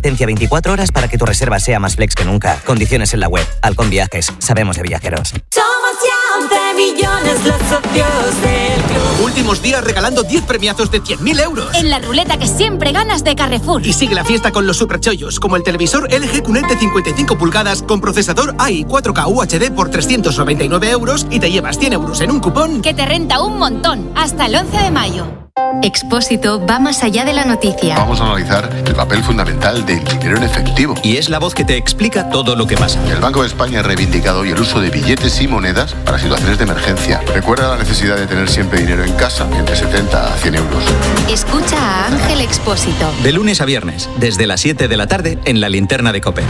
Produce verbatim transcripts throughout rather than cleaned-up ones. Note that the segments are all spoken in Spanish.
asistencia veinticuatro horas para que tu reserva sea más flex que nunca. Condiciones en la web. Halcón Viajes. Sabemos de viajeros. Somos ya once millones los socios del club. Últimos días regalando diez premiazos de cien mil euros. En la ruleta que siempre ganas de Carrefour. Y sigue la fiesta con los superchollos, como el televisor L G Q N E T de cincuenta y cinco pulgadas con procesador A I cuatro K U H D por trescientos noventa y nueve euros y te llevas cien euros en un cupón que te renta un montón. Hasta el once de mayo. Expósito va más allá de la noticia. Vamos a analizar el papel fundamental del dinero en efectivo. Y es la voz que te explica todo lo que pasa. El Banco de España ha reivindicado hoy el uso de billetes y monedas para situaciones de emergencia. Recuerda la necesidad de tener siempre dinero en casa, entre setenta a cien euros. Escucha a Ángel Expósito. De lunes a viernes, desde las siete de la tarde, en la linterna de COPE.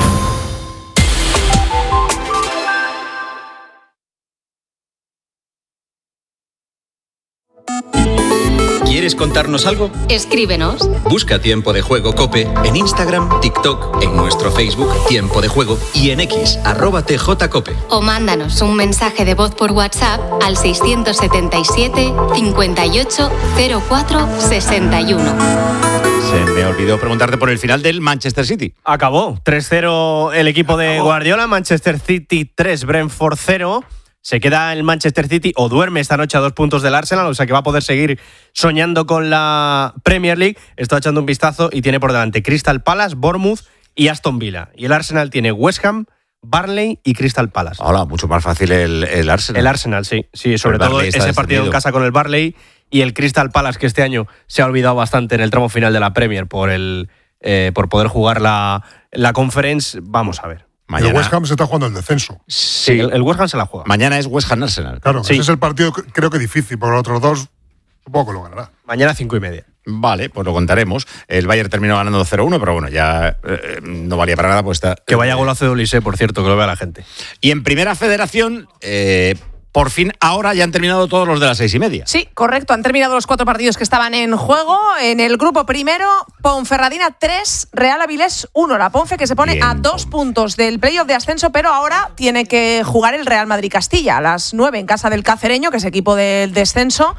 ¿Quieres contarnos algo? Escríbenos. Busca Tiempo de Juego COPE en Instagram, TikTok, en nuestro Facebook Tiempo de Juego y en X, arroba T J Cope. O mándanos un mensaje de voz por WhatsApp al seiscientos setenta y siete, cincuenta y ocho, cero cuatro, sesenta y uno. Se me olvidó preguntarte por el final del Manchester City. Acabó. tres cero el equipo Acabó. de Guardiola. Manchester City tres, Brentford cero. Se queda el Manchester City o duerme esta noche a dos puntos del Arsenal, o sea que va a poder seguir soñando con la Premier League. Está echando un vistazo y tiene por delante Crystal Palace, Bournemouth y Aston Villa. Y el Arsenal tiene West Ham, Burnley y Crystal Palace. Hola, mucho más fácil el, el Arsenal. El Arsenal, sí. sí sobre todo ese partido descendido. En casa con el Burnley y el Crystal Palace, que este año se ha olvidado bastante en el tramo final de la Premier por, el, eh, por poder jugar la, la Conference. Vamos a ver. Mañana. El West Ham se está jugando el descenso. Sí, el, el West Ham se la juega. Mañana es West Ham Arsenal. Claro, sí. Ese es el partido creo que difícil, porque los otros dos supongo que lo ganará. Mañana cinco y media. Vale, pues lo contaremos. El Bayern terminó ganando cero uno, pero bueno, ya eh, no valía para nada. Pues está, que vaya golazo de Olise, por cierto, que lo vea la gente. Y en Primera Federación... Eh, Por fin, ahora ya han terminado todos los de las seis y media. Sí, correcto. Han terminado los cuatro partidos que estaban en juego. En el grupo primero, Ponferradina tres, Real Avilés uno. La Ponfe que se pone Bien, a dos Ponfe. puntos del playoff de ascenso, pero ahora tiene que jugar el Real Madrid-Castilla a las nueve en casa del Cacereño, que es equipo del descenso.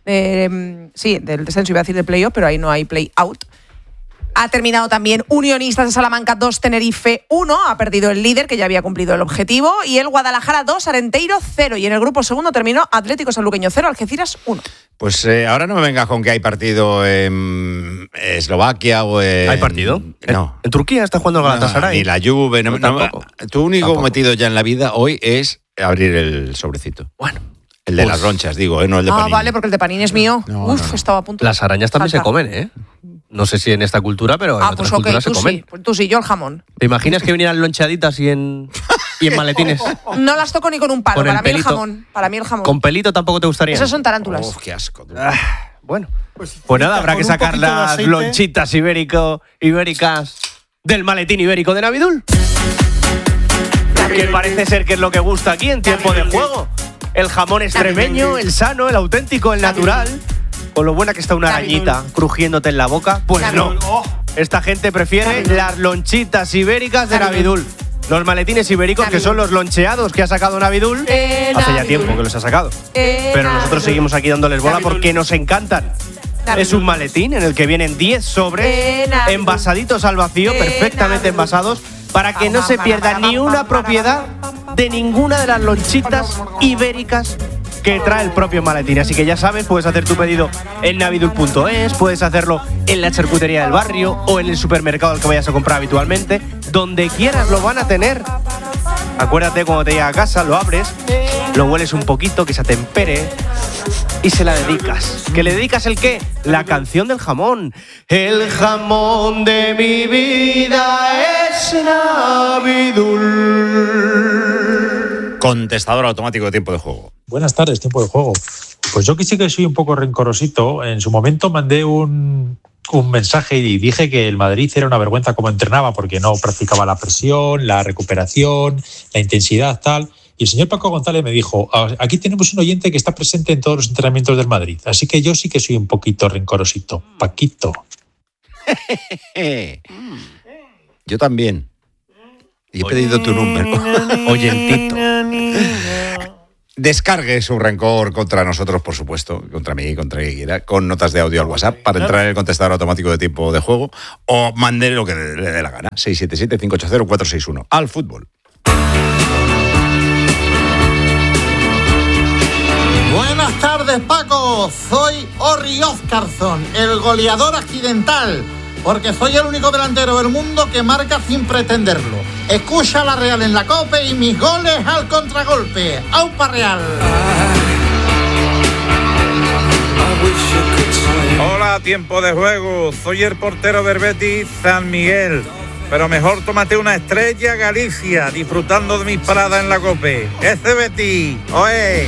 Eh, sí, del descenso iba a decir del playoff, pero ahí no hay play-out. Ha terminado también Unionistas de Salamanca dos, Tenerife uno. Ha perdido el líder, que ya había cumplido el objetivo. Y el Guadalajara dos, Arenteiro cero. Y en el grupo segundo terminó Atlético Sanluqueño cero, Algeciras uno. Pues eh, ahora no me vengas con que hay partido en Eslovaquia o en... ¿Hay partido? No. ¿En Turquía está jugando el Galatasaray? No, ni la Juve. No, no, tu único tampoco. Metido ya en la vida hoy es abrir el sobrecito. Bueno. El de pues, las ronchas, digo, ¿eh? No el de Ah, Panini. Vale, porque el de Panini es mío. No, Uf, no, no. estaba a punto. Las arañas también Falta. se comen, ¿eh? No sé si en esta cultura, pero en ah, otras pues okay, culturas se tú comen. Sí, pues tú sí, yo el jamón. ¿Te imaginas que vinieran loncheaditas y en, y en maletines? No las toco ni con un palo, Con el para mí el pelito. jamón. Para mí el jamón. ¿Con pelito tampoco te gustaría? Esos son tarántulas. Oh, qué asco. Ah, bueno, pues, pues nada, habrá que sacar las lonchitas ibérico, ibéricas del maletín ibérico de Navidul. Que parece ser que es lo que gusta aquí en Tiempo de Juego. El jamón extremeño, el sano, el auténtico, el natural. Con lo buena que está una arañita crujiéndote en la boca. Pues no. Esta gente prefiere las lonchitas ibéricas de Navidul. Los maletines ibéricos, que son los loncheados que ha sacado Navidul. Hace ya tiempo que los ha sacado. Pero nosotros seguimos aquí dándoles bola porque nos encantan. Es un maletín en el que vienen diez sobres envasaditos al vacío, perfectamente envasados, para que no se pierda ni una propiedad de ninguna de las lonchitas ibéricas que trae el propio maletín. Así que ya sabes, puedes hacer tu pedido en navidul punto es, puedes hacerlo en la charcutería del barrio o en el supermercado al que vayas a comprar habitualmente. Donde quieras lo van a tener. Acuérdate, cuando te llega a casa, lo abres, lo hueles un poquito, que se atempere y se la dedicas. ¿Que le dedicas el qué? La canción del jamón. El jamón de mi vida es Navidul. Contestador automático de Tiempo de Juego. Buenas tardes, Tiempo de Juego. Pues yo que sí que soy un poco rencorosito. En su momento mandé un, un mensaje y dije que el Madrid era una vergüenza cómo entrenaba, porque no practicaba la presión, la recuperación, la intensidad, tal. Y el señor Paco González me dijo, aquí tenemos un oyente que está presente en todos los entrenamientos del Madrid. Así que yo sí que soy un poquito rencorosito. Paquito. Yo también. Y he pedido tu número. Oyentito. descargue su rencor contra nosotros, por supuesto, contra mí, contra quien quiera, con notas de audio al WhatsApp para entrar en el contestador automático de tiempo de juego, o mande lo que le, le dé la gana. seis siete siete, cinco ocho cero, cuatro seis uno. Al fútbol. Buenas tardes, Paco. Soy Orri Oscarson, el goleador accidental, porque soy el único delantero del mundo que marca sin pretenderlo. Escucha la Real en la COPE y mis goles al contragolpe. ¡Aupa Real! Hola, tiempo de juego. Soy el portero del Betis, San Miguel. Pero mejor tómate una estrella Galicia, disfrutando de mis paradas en la COPE. ¡Ese Betis! ¡Oye!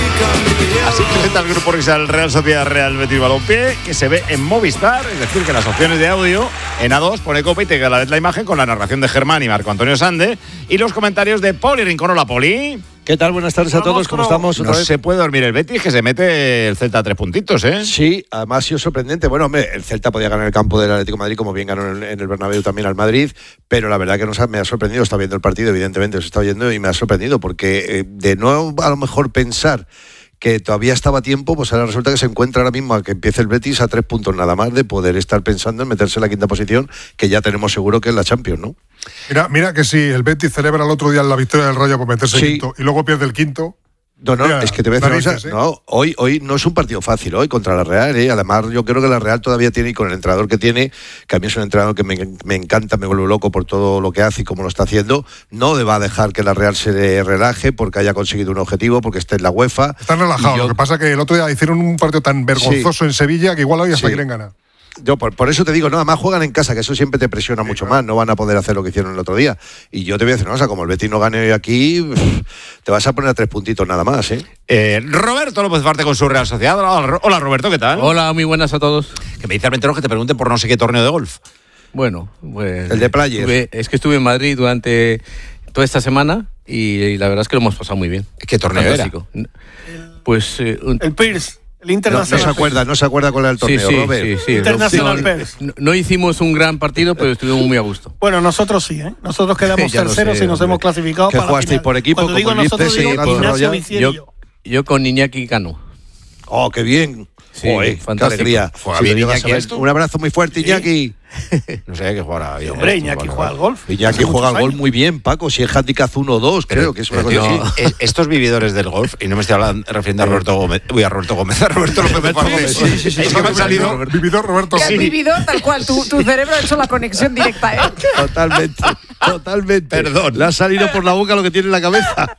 Así presenta el Grupo Risa el Real Sociedad Real Betis Balompié, que se ve en Movistar, es decir, que las opciones de audio en A dos pone COPE y te queda la, la imagen con la narración de Germán y Marco Antonio Sande y los comentarios de Poli Rincón. Hola, Poli. ¿Qué tal? Buenas tardes a todos, ¿cómo estamos? No se puede dormir el Betis, que se mete el Celta a tres puntitos, ¿eh? Sí, además ha sido sorprendente. Bueno, hombre, el Celta podía ganar el campo del Atlético de Madrid, como bien ganó en el Bernabéu también al Madrid, pero la verdad que nos ha, me ha sorprendido, está viendo el partido, evidentemente, se está oyendo y me ha sorprendido, porque eh, de no a lo mejor pensar que todavía estaba a tiempo, pues ahora resulta que se encuentra ahora mismo a que empiece el Betis a tres puntos nada más de poder estar pensando en meterse en la quinta posición, que ya tenemos seguro que es la Champions, ¿no? Mira, mira que si el Betis celebra el otro día la victoria del Rayo por meterse Sí. quinto y luego pierde el quinto. No, no, mira, es que te voy a decir una narices, cosa, ¿eh? no, hoy, hoy no es un partido fácil, hoy contra la Real, ¿eh? Además yo creo que la Real todavía tiene, y con el entrenador que tiene, que a mí es un entrenador que me, me encanta, me vuelve loco por todo lo que hace y cómo lo está haciendo, no le va a dejar que la Real se relaje porque haya conseguido un objetivo, porque esté en la UEFA. Están relajados, yo, lo que pasa es que el otro día hicieron un partido tan vergonzoso sí. en Sevilla que igual hoy hasta sí. quieren ganar. Yo por, por eso te digo, no, además juegan en casa, que eso siempre te presiona sí, mucho claro. más, no van a poder hacer lo que hicieron el otro día. Y yo te voy a decir, no, o sea, como el Betis no gane aquí, te vas a poner a tres puntitos nada más, ¿eh? eh Roberto López parte con su Real Sociedad. Hola, hola, Roberto, ¿qué tal? Hola, muy buenas a todos. Que me dice Armenteros que te pregunten por no sé qué torneo de golf. Bueno, pues... El de Players. Estuve, es que estuve en Madrid durante toda esta semana y, y la verdad es que lo hemos pasado muy bien. ¿Qué torneo Fantástico. era? Pues... Eh, un, el Pierce. El Internacional. No, no se acuerda, no se acuerda cuál era el torneo, sí, sí, Robert. Sí, sí. Internacional no, Pérez. No, no hicimos un gran partido, pero estuvimos muy a gusto. Bueno, nosotros sí, ¿eh? Nosotros quedamos terceros sé, y nos hombre. hemos clasificado ¿Qué para jugasteis la final. por equipo? Cuando digo nosotros, digo Ignacio Vicieri y yo. Yo con Iñaki Cano. Oh, qué bien. Sí, Joder, fantástico. Qué alegría. Juega bien Iñaki esto. Un abrazo muy fuerte, Iñaki. No sé qué jugará bien. Hombre, Iñaki juega al golf. Iñaki juega al golf muy bien, Paco. Si es handicap uno dos, creo que es una cosa así. Estos vividores del golf, y no me estoy hablando, refiriendo a Roberto Gómez, uy, a Roberto Gómez, a Roberto López Gómez. Sí, sí, sí. Es que me ha salido. Vividor Roberto Gómez. Vividor, tal cual. Tu, tu cerebro ha hecho la conexión directa, ¿eh? Totalmente. Totalmente. Perdón. Le ha salido por la boca lo que tiene en la cabeza.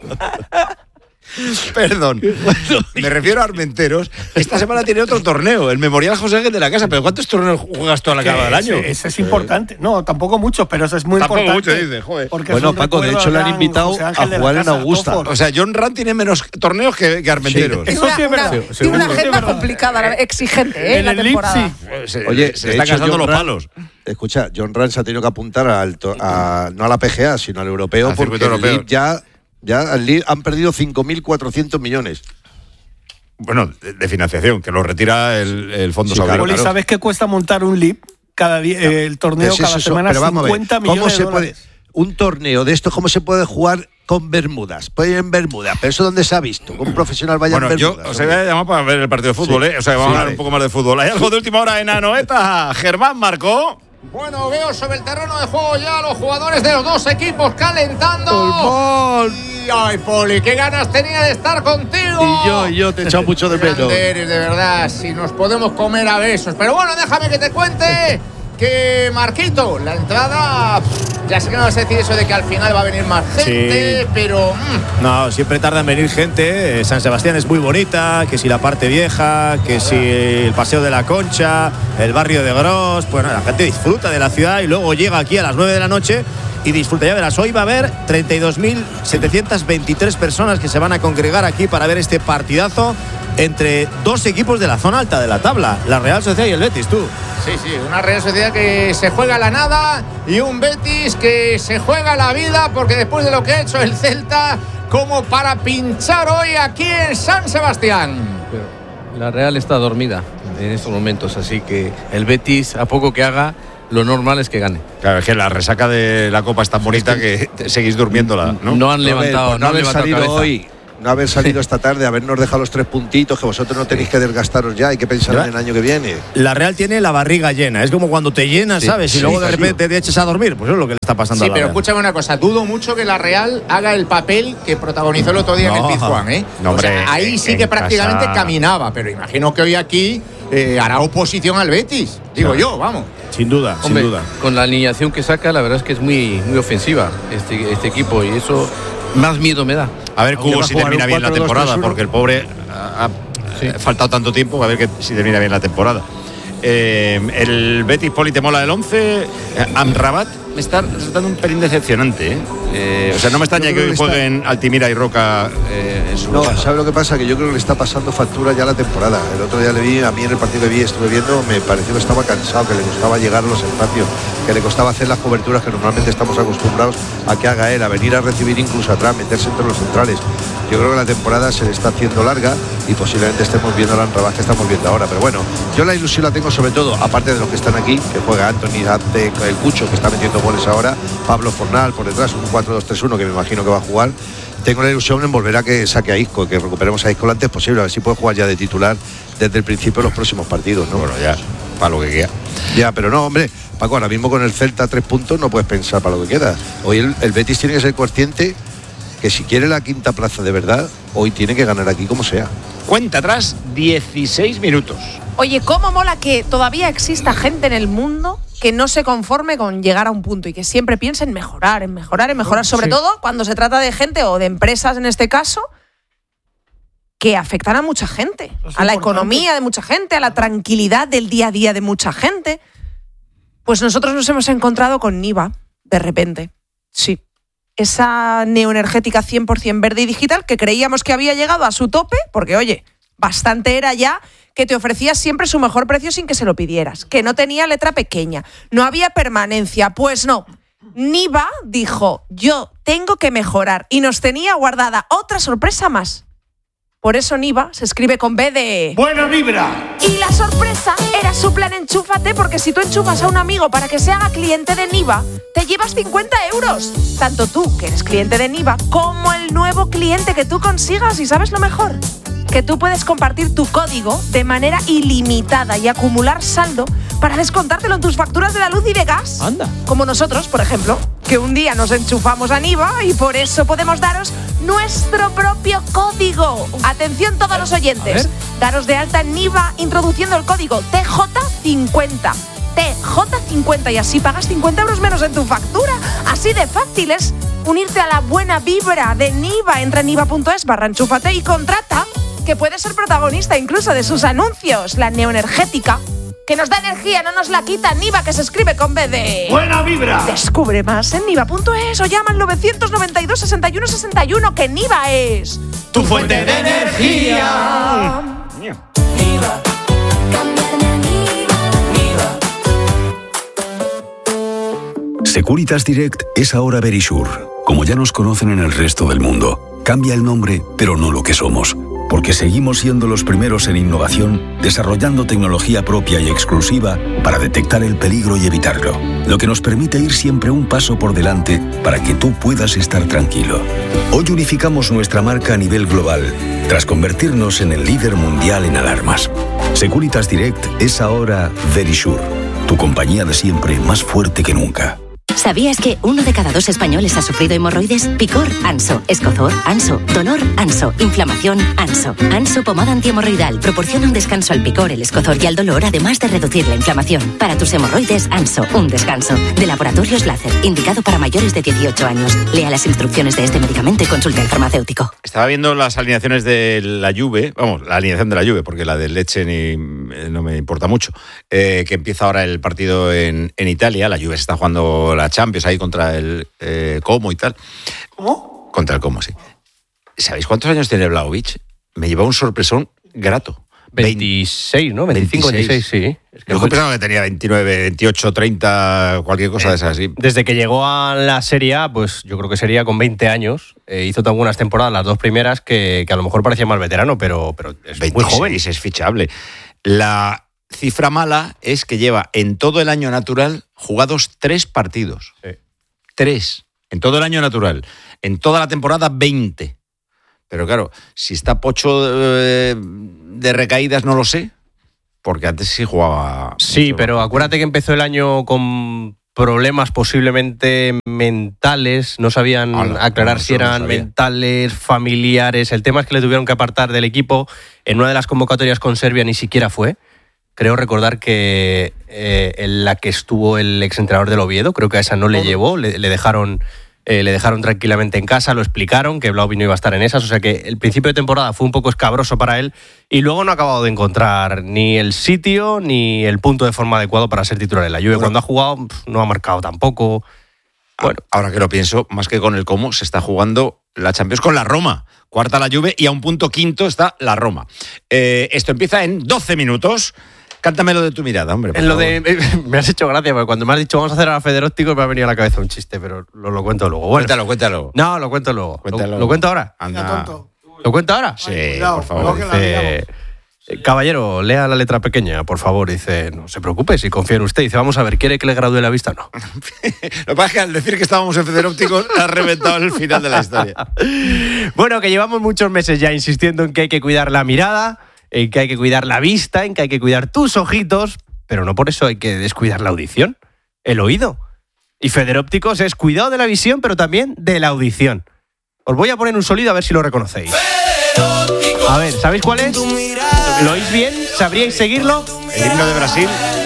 Perdón, me refiero a Armenteros. Esta semana tiene otro torneo, el Memorial José Ángel de la Casa. ¿Pero cuántos torneos juegas tú a la cabo del año? Ese, ese es importante. No, tampoco muchos, pero ese es muy tampoco importante. Mucho, dice, joder. Bueno, Paco, de hecho le han invitado a jugar en Augusta. O sea, John Ram tiene menos torneos que, que Armenteros. Sí. Eso sí es una, verdad. Una, tiene una agenda complicada, exigente, ¿eh? En la el temporada. Sí. Oye, se están gastando los Ram, palos. Escucha, John Ram se ha tenido que apuntar al, a, no a la P G A, sino al europeo, al porque el L I P ya... Ya han perdido cinco mil cuatrocientos millones. Bueno, de, de financiación, que lo retira el, el Fondo sí, Saudí. Claro. Claro. ¿Sabes qué cuesta montar un L I P? Cada día, eh, el torneo cada eso, semana cincuenta millones ¿cómo se de dólares. Puede, un torneo de esto, ¿cómo se puede jugar con bermudas? Puede ir en bermuda, pero ¿eso dónde se ha visto? Que un profesional vaya bueno, en bermudas. Yo os voy a llamar para ver el partido de fútbol, sí. ¿eh? O sea, vamos sí, a hablar vale. un poco más de fútbol. ¿Hay algo de última hora en Anoeta? Germán marcó. Bueno, veo sobre el terreno de juego ya a los jugadores de los dos equipos calentando. Y, ay, Poli, qué ganas tenía de estar contigo. Y yo, y yo te he echado mucho de menos. Eres, de verdad, si nos podemos comer a besos. Pero bueno, déjame que te cuente que, Marquito, la entrada, ya sé que no vas a decir eso de que al final va a venir más gente, sí. pero... Mmm. No, siempre tarda en venir gente. San Sebastián es muy bonita, que si la parte vieja, que si el Paseo de la Concha, el barrio de Gros, bueno, la gente disfruta de la ciudad y luego llega aquí a las nueve de la noche y disfruta. Ya verás, hoy va a haber treinta y dos mil setecientos veintitrés personas que se van a congregar aquí para ver este partidazo entre dos equipos de la zona alta de la tabla, la Real Sociedad y el Betis, tú. Sí, sí, una Real Sociedad que se juega la nada y un Betis que se juega la vida, porque después de lo que ha hecho el Celta, como para pinchar hoy aquí en San Sebastián. Pero la Real está dormida en estos momentos, así que el Betis, a poco que haga, lo normal es que gane. Claro, es que la resaca de la Copa es tan bonita que seguís durmiéndola, ¿no? No han levantado, no, no han levantado salido hoy. no haber salido esta tarde, habernos dejado los tres puntitos, que vosotros no tenéis que desgastaros ya, hay que pensar en el año que viene. La Real tiene la barriga llena, es como cuando te llenas, sí, ¿sabes? Y sí, luego de repente te echas a dormir, pues eso es lo que le está pasando sí, a la pero Real. Escúchame una cosa, dudo mucho que la Real haga el papel que protagonizó el otro día no, en el Pizjuán, ¿eh? No, hombre, o sea, ahí sí que prácticamente casa... caminaba, pero imagino que hoy aquí eh, hará oposición al Betis, digo claro. yo, vamos. Sin duda, Hombre, sin duda. Con la alineación que saca, la verdad es que es muy, muy ofensiva este, este equipo y eso más miedo me da. A ver, Cubo, si termina bien la temporada, porque el pobre ha, ha sí. faltado tanto tiempo, a ver que, si termina bien la temporada. Eh, el Betis, Poli, ¿te mola del once? Amrabat me está resultando un pelín decepcionante, ¿eh? Eh, o sea, no me extraña que hoy jueguen está... Altimira y Roca eh, en su No, lugar. ¿sabes lo que pasa? Que yo creo que le está pasando factura ya la temporada. El otro día le vi, a mí en el partido que vi, estuve viendo, me pareció que estaba cansado, que le costaba llegar a los espacios, que le costaba hacer las coberturas que normalmente estamos acostumbrados a que haga él, a venir a recibir incluso atrás, meterse entre los centrales. Yo creo que la temporada se le está haciendo larga y posiblemente estemos viendo la Amrabat que estamos viendo ahora. Pero bueno, yo la ilusión la tengo sobre todo, aparte de los que están aquí, que juega Anthony, Ante, el Cucho, que está metiendo goles ahora, Pablo Fornal por detrás, un cuatro dos tres uno que me imagino que va a jugar. Tengo la ilusión en volver a que saque a Isco, que recuperemos a Isco lo antes posible, a ver si puede jugar ya de titular desde el principio de los próximos partidos, ¿no? Bueno, ya, para lo que queda. Ya, pero no, hombre, Paco, ahora mismo con el Celta tres puntos no puedes pensar para lo que queda. Hoy el, el Betis tiene que ser consciente que si quiere la quinta plaza de verdad, hoy tiene que ganar aquí como sea. Cuenta atrás, dieciséis minutos. Oye, ¿cómo mola que todavía exista gente en el mundo que no se conforme con llegar a un punto y que siempre piense en mejorar, en mejorar, en mejorar? Sobre sí. todo cuando se trata de gente o de empresas, en este caso, que afectan a mucha gente. Es a importante. La economía de mucha gente, a la tranquilidad del día a día de mucha gente. Pues nosotros nos hemos encontrado con Niva, de repente. Sí. Esa neoenergética cien por ciento verde y digital que creíamos que había llegado a su tope, porque oye, bastante era ya que te ofrecía siempre su mejor precio sin que se lo pidieras, que no tenía letra pequeña, no había permanencia. Pues no, Niva dijo, yo tengo que mejorar, y nos tenía guardada otra sorpresa más. Por eso Niva se escribe con B de... ¡Buena vibra! Y la sorpresa era su plan Enchúfate, porque si tú enchufas a un amigo para que se haga cliente de Niva, te llevas cincuenta euros. Tanto tú, que eres cliente de Niva, como el nuevo cliente que tú consigas. ¿Y sabes lo mejor? Que tú puedes compartir tu código de manera ilimitada y acumular saldo para descontártelo en tus facturas de la luz y de gas. Anda. Como nosotros, por ejemplo, que un día nos enchufamos a Niva y por eso podemos daros nuestro propio código. Atención todos los oyentes. Daros de alta en Niva introduciendo el código T J cincuenta. T J cincuenta y así pagas cincuenta euros menos en tu factura. Así de fácil es unirte a la buena vibra de Niva. Entra en niva.es barra enchúfate y contrata, que puede ser protagonista incluso de sus anuncios. La neoenergética, que nos da energía, no nos la quita. Niva, que se escribe con B de... ¡Buena vibra! Descubre más en niva.es o llama al nueve nueve dos, seis uno seis uno, que Niva es... ¡tu fuente de energía! Niva, cámbiame a Niva, Niva. Securitas Direct es ahora Verisure, como ya nos conocen en el resto del mundo. Cambia el nombre, pero no lo que somos. Porque seguimos siendo los primeros en innovación, desarrollando tecnología propia y exclusiva para detectar el peligro y evitarlo. Lo que nos permite ir siempre un paso por delante para que tú puedas estar tranquilo. Hoy unificamos nuestra marca a nivel global, tras convertirnos en el líder mundial en alarmas. Securitas Direct es ahora Verisure, tu compañía de siempre más fuerte que nunca. ¿Sabías que uno de cada dos españoles ha sufrido hemorroides? Picor, Anso. Escozor, Anso. Dolor, Anso. Inflamación, Anso. Anso pomada antihemorroidal proporciona un descanso al picor, el escozor y al dolor, además de reducir la inflamación. Para tus hemorroides, Anso, un descanso. De Laboratorios Láser, indicado para mayores de dieciocho años. Lea las instrucciones de este medicamento y consulte al farmacéutico. Estaba viendo las alineaciones de la Juve, vamos, la alineación de la Juve, porque la del Lecce ni, no me importa mucho, eh, que empieza ahora el partido en, en Italia. La Juve se está jugando la Champions ahí contra el eh, Como y tal. ¿Cómo? Contra el Como, sí. ¿Sabéis cuántos años tiene Vlahovic? Me lleva un sorpresón grato. veintiséis, ¿no? veinticinco, veintiséis, sí. Es que yo pensaba que tenía veintinueve, veintiocho, treinta, cualquier cosa eh, de esas. Sí. Desde que llegó a la Serie A, pues yo creo que sería con veinte años. Eh, hizo tan buenas temporadas, las dos primeras, que, que a lo mejor parecía más veterano, pero, pero es veintiséis, muy joven. Es fichable. La cifra mala es que lleva en todo el año natural jugados tres partidos. Sí. Tres. En todo el año natural. En toda la temporada, veinte. Pero claro, si está Pocho de, de recaídas, no lo sé. Porque antes sí jugaba. Sí, pero acuérdate que empezó el año con problemas posiblemente mentales. No sabían Hola, aclarar no, si eran no mentales, familiares. El tema es que le tuvieron que apartar del equipo. En una de las convocatorias con Serbia ni siquiera fue. Creo recordar que eh, en la que estuvo el exentrenador del Oviedo, creo que a esa no le llevó, le, le dejaron eh, le dejaron tranquilamente en casa, lo explicaron, que Vlahovic no iba a estar en esas, o sea que el principio de temporada fue un poco escabroso para él y luego no ha acabado de encontrar ni el sitio ni el punto de forma adecuado para ser titular en la Juve. Bueno, cuando ha jugado no ha marcado tampoco. Bueno, ahora que lo pienso, más que con el cómo, se está jugando la Champions con la Roma. Cuarta la Juve y a un punto quinto está la Roma. Eh, esto empieza en doce minutos. Cántamelo de tu mirada, hombre. En lo de, me has hecho gracia, porque cuando me has dicho vamos a hacer a la Federóptico me ha venido a la cabeza un chiste, pero lo, lo cuento luego. Bueno, cuéntalo, cuéntalo. No, lo cuento luego. Cuéntalo. ¿Lo, ¿Lo cuento ahora? Anda. ¿Lo cuento ahora? Sí, cuidado, por favor. Dice, caballero, lea la letra pequeña, por favor. Dice, no se preocupe, si confía en usted. Dice, vamos a ver, ¿quiere que le gradúe la vista o no? Lo que pasa es que al decir que estábamos en Federóptico ha reventado el final de la historia. Bueno, que llevamos muchos meses ya insistiendo en que hay que cuidar la mirada, en que hay que cuidar la vista, en que hay que cuidar tus ojitos, pero no por eso hay que descuidar la audición, el oído. Y Federópticos es cuidado de la visión, pero también de la audición. Os voy a poner un sonido a ver si lo reconocéis. A ver, ¿sabéis cuál es? ¿Lo oís bien? ¿Sabríais seguirlo? El himno de Brasil.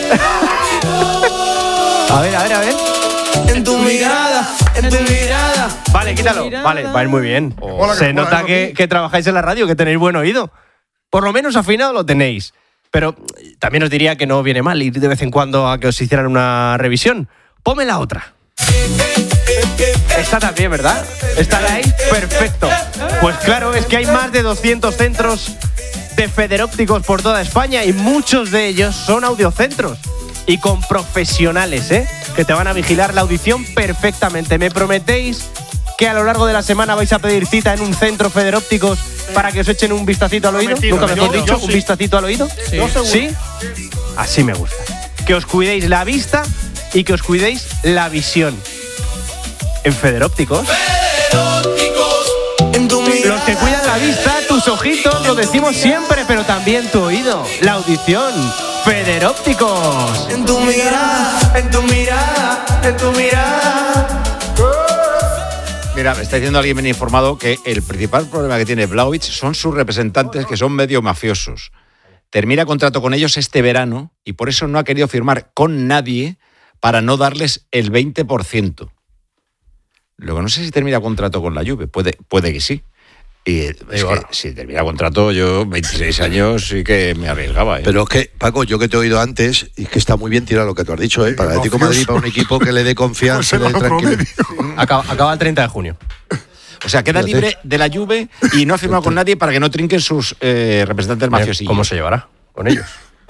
A ver, a ver, a ver. En tu mirada, en tu mirada. Vale, quítalo. Vale, va a ir muy bien. Oh. Se nota que, que trabajáis en la radio, que tenéis buen oído. Por lo menos afinado lo tenéis. Pero también os diría que no viene mal ir de vez en cuando a que os hicieran una revisión. Ponme la otra. Esta también, ¿verdad? ¿Esta la hay? Perfecto. Pues claro, es que hay más de doscientos centros de Federópticos por toda España y muchos de ellos son audiocentros. Y con profesionales, ¿eh? Que te van a vigilar la audición perfectamente. ¿Me prometéis que a lo largo de la semana vais a pedir cita en un centro Federópticos para que os echen un vistacito al oído? ¿Nunca mejor dicho? Yo, ¿Un sí. vistacito al oído? Sí. ¿Sí? Así me gusta. Que os cuidéis la vista y que os cuidéis la visión. En Federópticos. Los que cuidan la vista, tus ojitos, lo decimos siempre, pero también tu oído. La audición. Federópticos. En tu mirada, en tu mirada, en tu mirada. Mira, me está diciendo alguien bien informado que el principal problema que tiene Vlahovic son sus representantes, que son medio mafiosos. Termina contrato con ellos este verano y por eso no ha querido firmar con nadie para no darles el veinte por ciento. Luego no sé si termina contrato con la Juve, puede, puede que sí. Y es que si termina contrato, yo veintiséis años sí que me arriesgaba. ¿eh? Pero es que, Paco, yo que te he oído antes, y que está muy bien tirado lo que tú has dicho, ¿eh? Para el Atlético de Madrid, para un equipo que le dé confianza, le dé tranquilidad. Acaba, acaba el treinta de junio. O sea, queda libre de la Juve y no ha firmado con nadie para que no trinquen sus eh, representantes mafiosillos. ¿Cómo se llevará con ellos?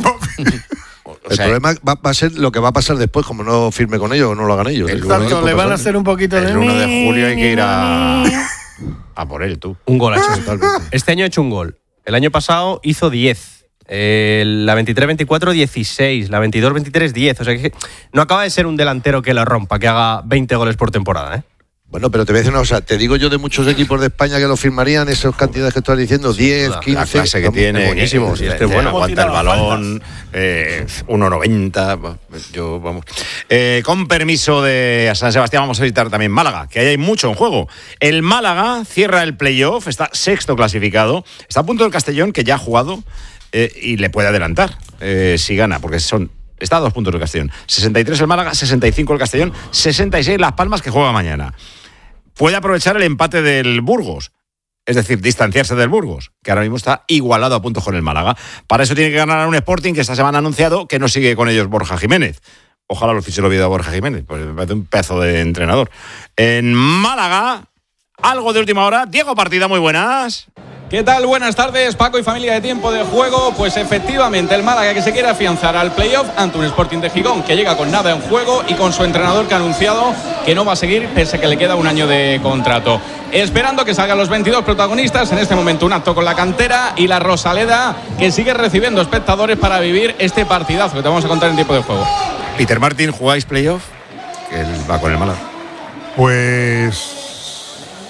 O sea, el problema va, va a ser lo que va a pasar después, como no firme con ellos o no lo hagan ellos. Exacto, le van a hacer un poquito de... El uno de julio hay que ir a... a por él, tú. Un gol ha hecho totalmente. Este año ha hecho un gol. El año pasado hizo diez. Eh, la veintitrés veinticuatro, dieciséis. La veintidós veintitrés, diez. O sea que no acaba de ser un delantero que la rompa, que haga veinte goles por temporada, ¿eh? Bueno, pero te voy a decir una cosa, te digo yo de muchos equipos de España que lo firmarían, esas cantidades que estás diciendo, diez, quince... La clase que tiene, es buenísimo, que, si es que bueno, aguanta el balón, eh, uno noventa, yo, vamos... Eh, con permiso de San Sebastián vamos a visitar también Málaga, que ahí hay mucho en juego. El Málaga cierra el playoff, está sexto clasificado, está a punto del Castellón, que ya ha jugado, eh, y le puede adelantar eh, si gana, porque son... Está a dos puntos el Castellón. sesenta y tres el Málaga, sesenta y cinco el Castellón, sesenta y seis Las Palmas, que juega mañana. Puede aprovechar el empate del Burgos, es decir, distanciarse del Burgos, que ahora mismo está igualado a puntos con el Málaga. Para eso tiene que ganar a un Sporting que esta semana ha anunciado que no sigue con ellos Borja Jiménez. Ojalá lo fiche el Oviedo a Borja Jiménez, pues me parece un pedazo de entrenador. En Málaga, algo de última hora. Diego Partida, muy buenas. ¿Qué tal? Buenas tardes, Paco y familia de Tiempo de Juego. Pues efectivamente, el Málaga que se quiere afianzar al playoff ante un Sporting de Gijón que llega con nada en juego y con su entrenador que ha anunciado que no va a seguir pese a que le queda un año de contrato. Esperando que salgan los veintidós protagonistas, en este momento un acto con la cantera y la Rosaleda que sigue recibiendo espectadores para vivir este partidazo que te vamos a contar en Tiempo de Juego. Peter Martin, ¿jugáis playoff? Que él va con el Málaga. Pues...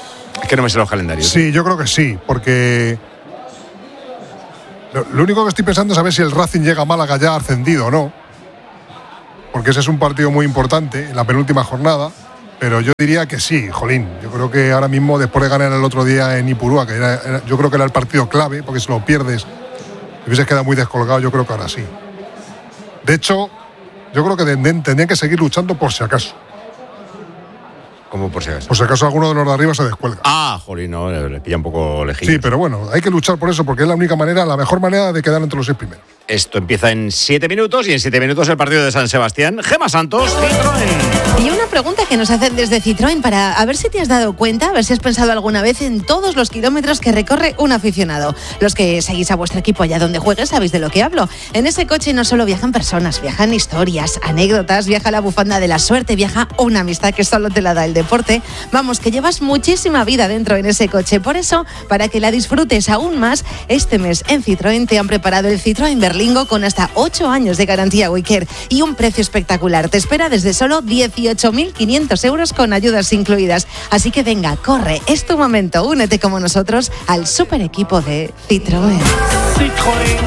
Es que no me sé los calendarios. Sí, yo creo que sí, porque lo, lo único que estoy pensando es a ver si el Racing llega a Málaga ya ascendido o no, porque ese es un partido muy importante en la penúltima jornada, pero yo diría que sí, jolín. Yo creo que ahora mismo, después de ganar el otro día en Ipurúa, que era, era, yo creo que era el partido clave, porque si lo pierdes, te hubieses quedado muy descolgado, yo creo que ahora sí. De hecho, yo creo que tendrían, tendrían que seguir luchando por si acaso. ¿Cómo por si acaso? Por si acaso alguno de los de arriba se descuelga. Ah, jolín, no, le pilla un poco lejillo. Sí, pero bueno, hay que luchar por eso, porque es la única manera, la mejor manera de quedar entre los seis primeros. Esto empieza en siete minutos y en siete minutos el partido de San Sebastián. Gemma Santos, Citroën. Y una pregunta que nos hacen desde Citroën para a ver si te has dado cuenta, a ver si has pensado alguna vez en todos los kilómetros que recorre un aficionado. Los que seguís a vuestro equipo allá donde juegues sabéis de lo que hablo. En ese coche no solo viajan personas, viajan historias, anécdotas, viaja la bufanda de la suerte, viaja una amistad que solo te la da el deporte. Vamos, que llevas muchísima vida dentro en ese coche. Por eso, para que la disfrutes aún más, este mes en Citroën te han preparado el Citroën Berlingo con hasta ocho años de garantía Wicker y un precio espectacular. Te espera desde solo dieciocho mil quinientos euros con ayudas incluidas. Así que venga, corre, es tu momento. Únete como nosotros al super equipo de Citroën. Citroën.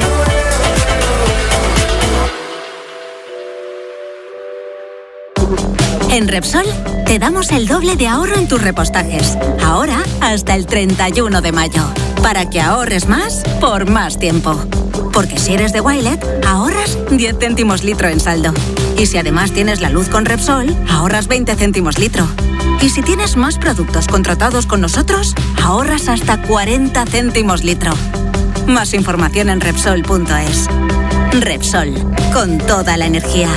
En Repsol te damos el doble de ahorro en tus repostajes. Ahora hasta el treinta y uno de mayo. Para que ahorres más por más tiempo. Porque si eres de Wilet, ahorras diez céntimos litro en saldo. Y si además tienes la luz con Repsol, ahorras veinte céntimos litro. Y si tienes más productos contratados con nosotros, ahorras hasta cuarenta céntimos litro. Más información en Repsol punto es. Repsol, con toda la energía.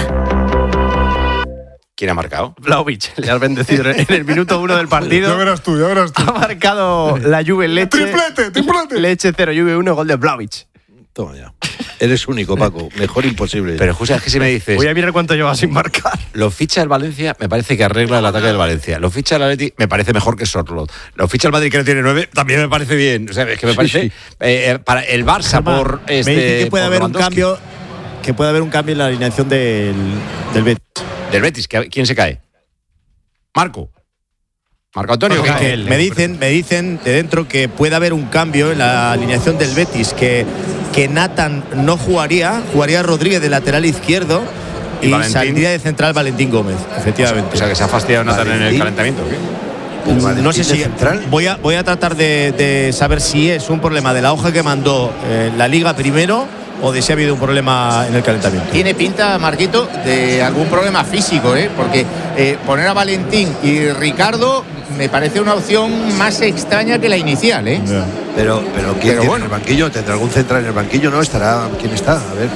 ¿Quién ha marcado? Vlahovic, le has bendecido en el minuto uno del partido. Ya verás tú, ya verás tú. Ha marcado la Juve Leche. ¡Triplete, triplete! Leche cero, Juve uno, gol de Vlahovic. Toma ya. Eres único, Paco. Mejor imposible. Pero, José, es que si me dices... Voy a mirar cuánto lleva sin marcar. Lo ficha el Valencia, me parece que arregla el ataque del Valencia. Lo ficha el Atleti, me parece mejor que Sorlot. Lo ficha el Madrid, que no tiene nueve, también me parece bien. O sea, es que me parece... Sí, sí. Eh, para el Barça, Germán, por este... Me dice que puede haber un cambio... Que puede haber un cambio en la alineación del, del Betis. Del Betis. ¿Quién se cae? Marco. Marco Antonio. Que, que me dicen, me dicen de dentro que puede haber un cambio en la alineación del Betis, que, que Nathan no jugaría, jugaría Rodríguez de lateral izquierdo y, y saldría de central Valentín Gómez, efectivamente. O sea, o sea que se ha fastidiado Nathan Valentín en el calentamiento, ¿o qué? No sé si voy a, voy a tratar de, de saber si es un problema de la hoja que mandó eh, la Liga primero o de si ha habido un problema en el calentamiento. Tiene pinta, Marquito, de algún problema físico, ¿eh? Porque eh, poner a Valentín y Ricardo me parece una opción más extraña que la inicial, ¿eh? Yeah. Pero, pero ¿quién pero tiene bueno. en el banquillo? ¿Tendrá algún central en el banquillo? ¿No? ¿Estará? ¿Quién está? A ver.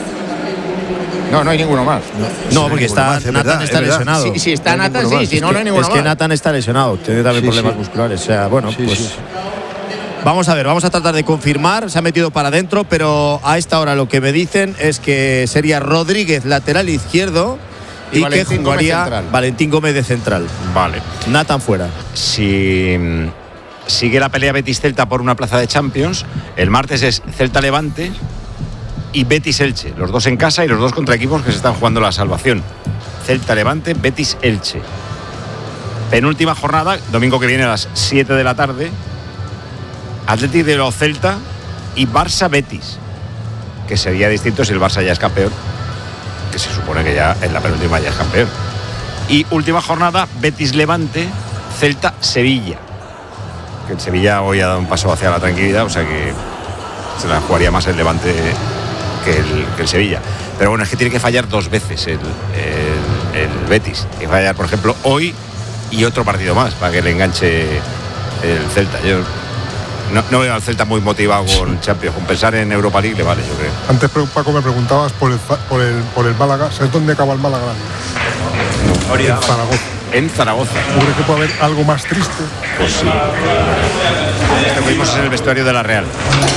No, no hay ninguno más. No, no porque está, más, Nathan verdad, está lesionado. Si, si está no Nathan, sí, si no, no hay ninguno más. Es que Nathan está lesionado, tiene también sí, problemas sí. musculares. O sea, bueno, sí, pues... Sí. Vamos a ver, vamos a tratar de confirmar. Se ha metido para adentro, pero a esta hora lo que me dicen es que sería Rodríguez lateral izquierdo y, y que jugaría Gómez Valentín Gómez de central. Vale. Nathan fuera. Si sigue la pelea Betis-Celta por una plaza de Champions, el martes es Celta-Levante y Betis-Elche. Los dos en casa y los dos contra equipos que se están jugando la salvación. Celta-Levante, Betis-Elche. Penúltima jornada, domingo que viene a las siete de la tarde. Atlético de los Celta y Barça Betis, que sería distinto si el Barça ya es campeón, que se supone que ya en la penúltima ya es campeón. Y última jornada, Betis Levante, Celta Sevilla, que el Sevilla hoy ha dado un paso hacia la tranquilidad, o sea que se la jugaría más el Levante que el, que el Sevilla. Pero bueno, es que tiene que fallar dos veces el, el, el Betis, que fallar por ejemplo hoy y otro partido más para que le enganche el Celta. Yo No, no veo al Celta muy motivado con Champions. Con pensar en Europa League le vale, yo creo. Antes, Paco, me preguntabas por el, por el, por el Málaga. ¿Sabes dónde acaba el Málaga? No. En Zaragoza. En Zaragoza. ¿Crees que puede haber algo más triste? Pues sí. Este que vimos en el vestuario de la Real.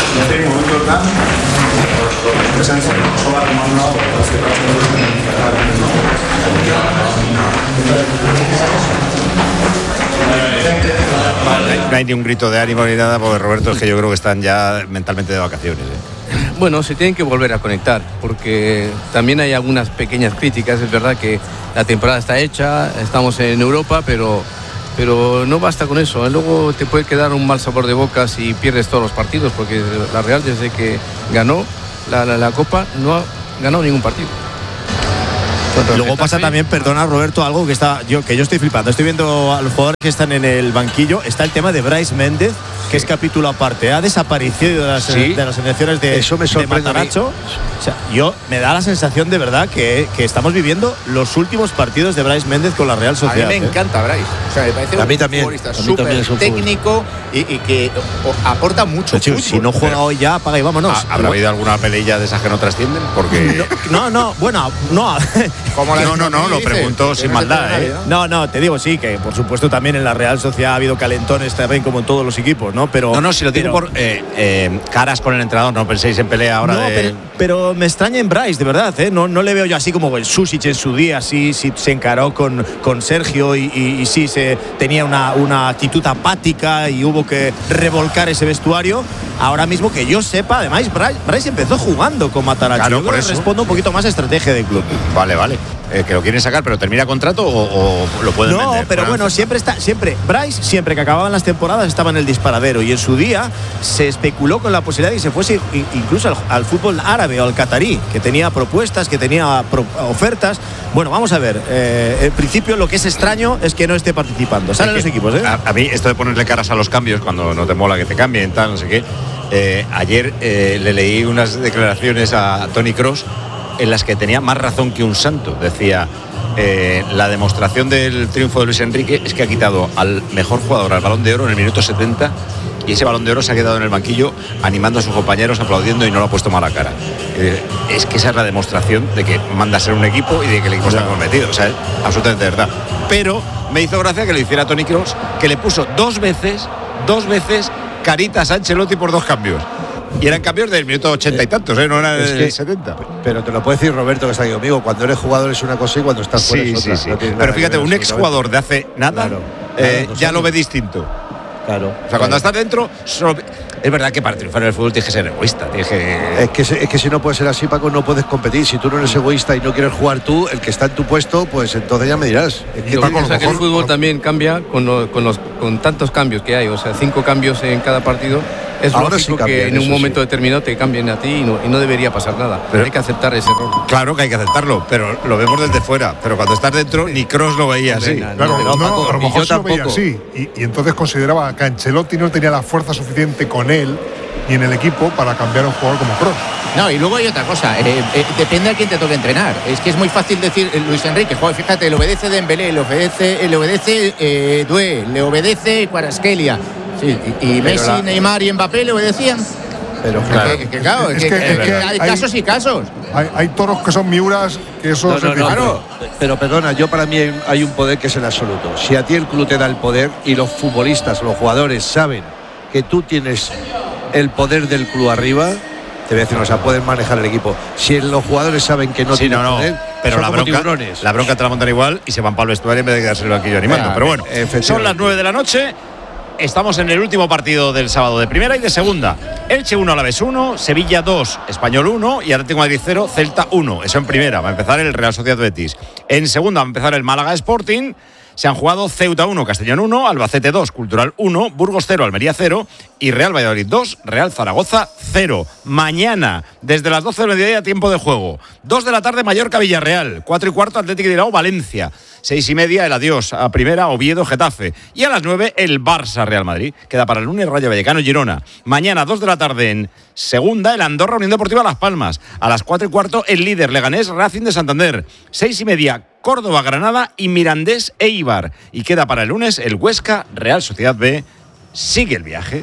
No hay ni un grito de ánimo ni nada, porque Roberto, es que yo creo que están ya mentalmente de vacaciones. ¿eh? Bueno, se tienen que volver a conectar, porque también hay algunas pequeñas críticas. Es verdad que la temporada está hecha, estamos en Europa, pero pero no basta con eso, ¿eh? Luego te puede quedar un mal sabor de boca si pierdes todos los partidos, porque la Real desde que ganó la, la, la Copa no ha ganado ningún partido. Luego pasa también, perdona Roberto, algo que está yo que yo estoy flipando. Estoy viendo a los jugadores que están en el banquillo. Está el tema de Brais Méndez, que es capítulo aparte. Ha desaparecido de las, ¿sí? de las elecciones de, Eso me sorprende de Mataracho. O sea, yo me da la sensación de verdad que, que estamos viviendo los últimos partidos de Brais Méndez con la Real Sociedad. A mí me ¿eh? encanta Brais. O sea, me parece a mí un también. futbolista súper técnico y, y que aporta mucho. Pero, chico, si no juega pero, hoy ya, apaga y vámonos. ¿Habrá habido alguna pelea de esas que no trascienden? Porque no, no, no bueno, no. Como la no, no, no, lo pregunto sin maldad, ¿eh? No, no, te digo sí, que por supuesto también en la Real Sociedad ha habido calentones también como en todos los equipos, ¿no? Pero no, no, si lo digo por eh, eh, caras con el entrenador, no penséis en pelea ahora no, de... pero, pero me extraña en Brais, de verdad, ¿eh? No, no le veo yo así como el Susic en su día, sí, sí se encaró con, con Sergio y, y, y sí se tenía una, una actitud apática y hubo que revolcar ese vestuario. Ahora mismo que yo sepa, además, Brais, Brais empezó jugando con Mataracho. Claro, yo por eso respondo un poquito más a estrategia del club. Vale, vale. Eh, que lo quieren sacar, pero termina contrato o, o lo pueden no, vender. No, pero bueno, siempre está, siempre Brais, siempre que acababan las temporadas estaba en el disparadero y en su día se especuló con la posibilidad de que se fuese incluso al, al fútbol árabe o al catarí, que tenía propuestas, que tenía pro, ofertas. Bueno, vamos a ver. Eh, en principio lo que es extraño es que no esté participando. Salen los equipos, ¿eh? A, a mí esto de ponerle caras a los cambios cuando no te mola que te cambien, tal, no sé qué. Eh, ayer eh, le leí unas declaraciones a Toni Kroos en las que tenía más razón que un santo. Decía, eh, la demostración del triunfo de Luis Enrique es que ha quitado al mejor jugador al Balón de Oro en el minuto setenta y ese Balón de Oro se ha quedado en el banquillo animando a sus compañeros, aplaudiendo y no lo ha puesto mala cara. Eh, es que esa es la demostración de que manda a ser un equipo y de que el equipo está comprometido. O sea, es absolutamente verdad. Pero me hizo gracia que lo hiciera Toni Kroos, que le puso dos veces, dos veces caritas a Ancelotti por dos cambios. Y eran cambios del minuto ochenta y tantos, ¿eh? No eran del setenta. Pero te lo puede decir Roberto, que está aquí conmigo. Cuando eres jugador es una cosa y cuando estás fuera sí, es otra. Sí, sí. No pero fíjate, un exjugador de hace nada claro, eh, claro, ya sí. lo ve distinto. Claro. O sea, claro. cuando estás dentro, solo... es verdad que para triunfar en el fútbol tienes que ser egoísta. Tienes que... Es, que, es que si no puede ser así, Paco, no puedes competir. Si tú no eres egoísta y no quieres jugar tú, el que está en tu puesto, pues entonces ya me dirás. Es que, lo Paco, que pasa es que el fútbol también cambia con, lo, con, los, con tantos cambios que hay. O sea, cinco cambios en cada partido. Es ahora lógico sí cambian, que en un momento sí. determinado te cambien a ti y no, y no debería pasar nada. Pero hay que aceptar ese error. Claro que hay que aceptarlo, pero lo vemos desde fuera. Pero cuando estás dentro, ni Kroos lo veía así. Claro, no, no, a lo mejor se lo veía así. Y, y entonces consideraba que Ancelotti no tenía la fuerza suficiente con él y en el equipo para cambiar a un jugador como Kroos. No, y luego hay otra cosa, eh, eh, depende a quién te toque entrenar. Es que es muy fácil decir eh, Luis Enrique, joder, fíjate, le obedece Dembélé, le obedece, le obedece eh, Doué, le obedece Kvaratskhelia. Sí, y, y Messi, la... Neymar y Mbappé le obedecían. Pero claro, que, que, claro, es que, que, es que hay, hay casos y casos. Hay, hay toros que son miuras, que eso no, es no, no, claro. Pero, pero perdona, yo para mí hay, hay un poder que es el absoluto. Si a ti el club te da el poder y los futbolistas, los jugadores saben que tú tienes el poder del club arriba, te voy a decir, o sea, pueden manejar el equipo. Si los jugadores saben que no sí, tienen no, no. poder, pero son la como bronca, tiburones. la bronca te la montan igual y se van para el vestuario en vez de quedarse en el banquillo animando. Venga, pero bueno, son las nueve de la noche. Estamos en el último partido del sábado de primera y de segunda. Elche uno, Alavés uno, Sevilla dos, Español uno y Atlético de Madrid cero, Celta uno. Eso en primera, va a empezar el Real Sociedad Betis. En segunda va a empezar el Málaga Sporting. Se han jugado Ceuta uno, Castellón uno, Albacete dos, Cultural uno, Burgos cero, Almería cero y Real Valladolid dos, Real Zaragoza cero. Mañana, desde las doce del mediodía, tiempo de juego. dos de la tarde, Mallorca Villarreal. cuatro y cuarto, Atlético de Bilbao Valencia. seis y media, el adiós a primera, Oviedo Getafe. Y a las nueve, el Barça Real Madrid. Queda para el lunes Rayo Vallecano Girona. Mañana, dos de la tarde, en segunda, el Andorra Unión Deportiva Las Palmas. A las cuatro y cuarto, el líder Leganés Racing de Santander. seis y media, Córdoba Granada y Mirandés Eibar. Y queda para el lunes el Huesca Real Sociedad B. Sigue el viaje.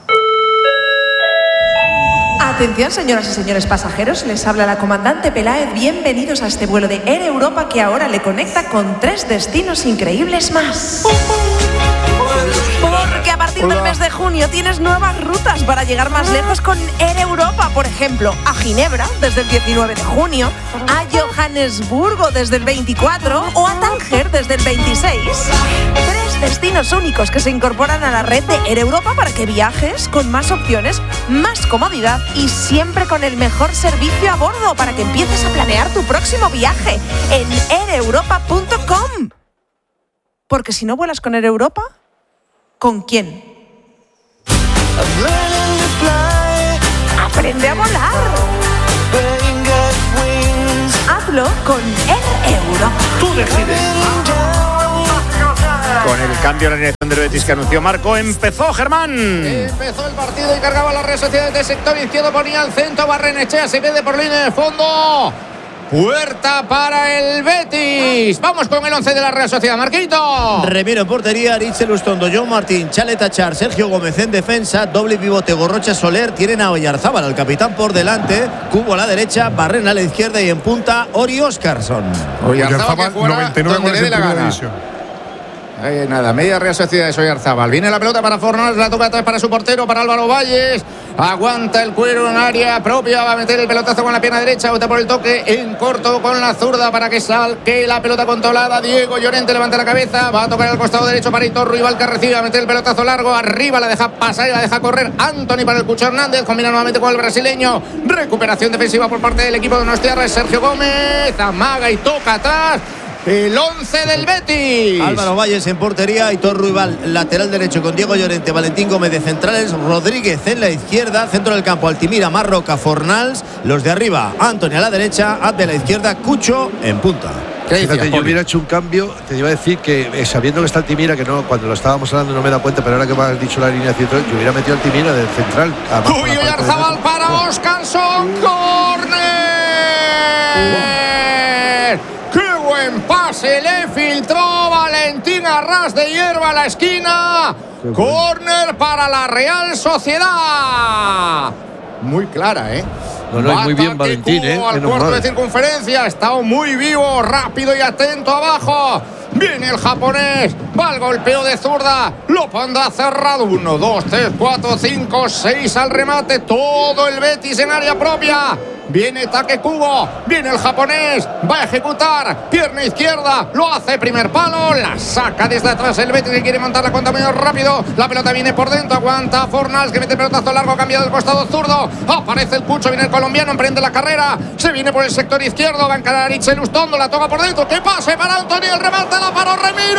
Atención, señoras y señores pasajeros, les habla la comandante Peláez. Bienvenidos a este vuelo de Air Europa que ahora le conecta con tres destinos increíbles más. Porque a partir del mes de junio tienes nuevas rutas para llegar más lejos con Air Europa. Por ejemplo, a Ginebra desde el diecinueve de junio, a Johannesburgo desde el veinticuatro o a Tánger desde el veintiséis. Tres destinos únicos que se incorporan a la red de Air Europa para que viajes con más opciones, más comodidad y siempre con el mejor servicio a bordo para que empieces a planear tu próximo viaje en air europa punto com. Porque si no vuelas con Air Europa, ¿con quién? Aprende a volar. Hazlo con Air Europa. Tú decides. Con el cambio de la dirección del Betis que anunció Marco, empezó Germán. Empezó el partido y cargaba la Real Sociedad de sector izquierdo, ponía al centro, Barrenechea se pierde por línea de fondo. Puerta para el Betis. Vamos con el once de la Real Sociedad, Marquito. Remiro en portería, Aritz Lustondo, John Martín, Chale Tachar, Sergio Gómez en defensa, doble pivote Gorrocha Soler, tienen a Oyarzábal, al capitán por delante, Cubo a la derecha, Barrena a la izquierda y en punta Ori Óscarsson. Oyarzábal, noventa y nueve goles en primera división. Eh, nada, media Real Sociedad de Oyarzábal. Viene la pelota para Fornals, la toca atrás para su portero, para Álvaro Valles. Aguanta el cuero en área propia, va a meter el pelotazo con la pierna derecha, bota por el toque en corto con la zurda para que salque la pelota controlada. Diego Llorente levanta la cabeza, va a tocar al costado derecho para Hitor Rival que recibe, va a meter el pelotazo largo, arriba la deja pasar y la deja correr Anthony para el Cucho Hernández, combina nuevamente con el brasileño. Recuperación defensiva por parte del equipo de Donostiarra, Sergio Gómez, amaga y toca atrás. El once del Betis. Álvaro Valles en portería, Hitor Ruibal lateral derecho con Diego Llorente, Valentín Gómez de centrales, Rodríguez en la izquierda, centro del campo Altimira, Marroca, Fornals, los de arriba, Antonio a la derecha, Abde a la izquierda, Cucho en punta. Fíjate, yo hubiera hecho un cambio, te iba a decir que eh, sabiendo que está Altimira, que no, cuando lo estábamos hablando no me da cuenta, pero ahora que me has dicho la alineación, yo hubiera metido Altimira del central. Uy, Oyarzábal para Óscarsson, córner. ¡Qué buen pase! Le filtró Valentín a ras de hierba a la esquina. Córner para la Real Sociedad. Muy clara, ¿eh? No, no, muy bien Valentín, ¿eh? Al cuarto de circunferencia. Ha estado muy vivo, rápido y atento abajo. Viene el japonés, va el golpeo de zurda, lo pondrá cerrado. Uno, dos, tres, cuatro, cinco, seis al remate. Todo el Betis en área propia. Viene Take Kubo, viene el japonés, va a ejecutar, pierna izquierda, lo hace primer palo, la saca desde atrás el Betis que quiere montar la cuenta muy rápido. La pelota viene por dentro, aguanta Fornals que mete el pelotazo largo, cambiado del costado zurdo. Aparece el Cucho, viene el colombiano, emprende la carrera, se viene por el sector izquierdo, va a encarar a Aritz Lustondo, la toca por dentro, que pase para Antonio, el remate la paró Remiro.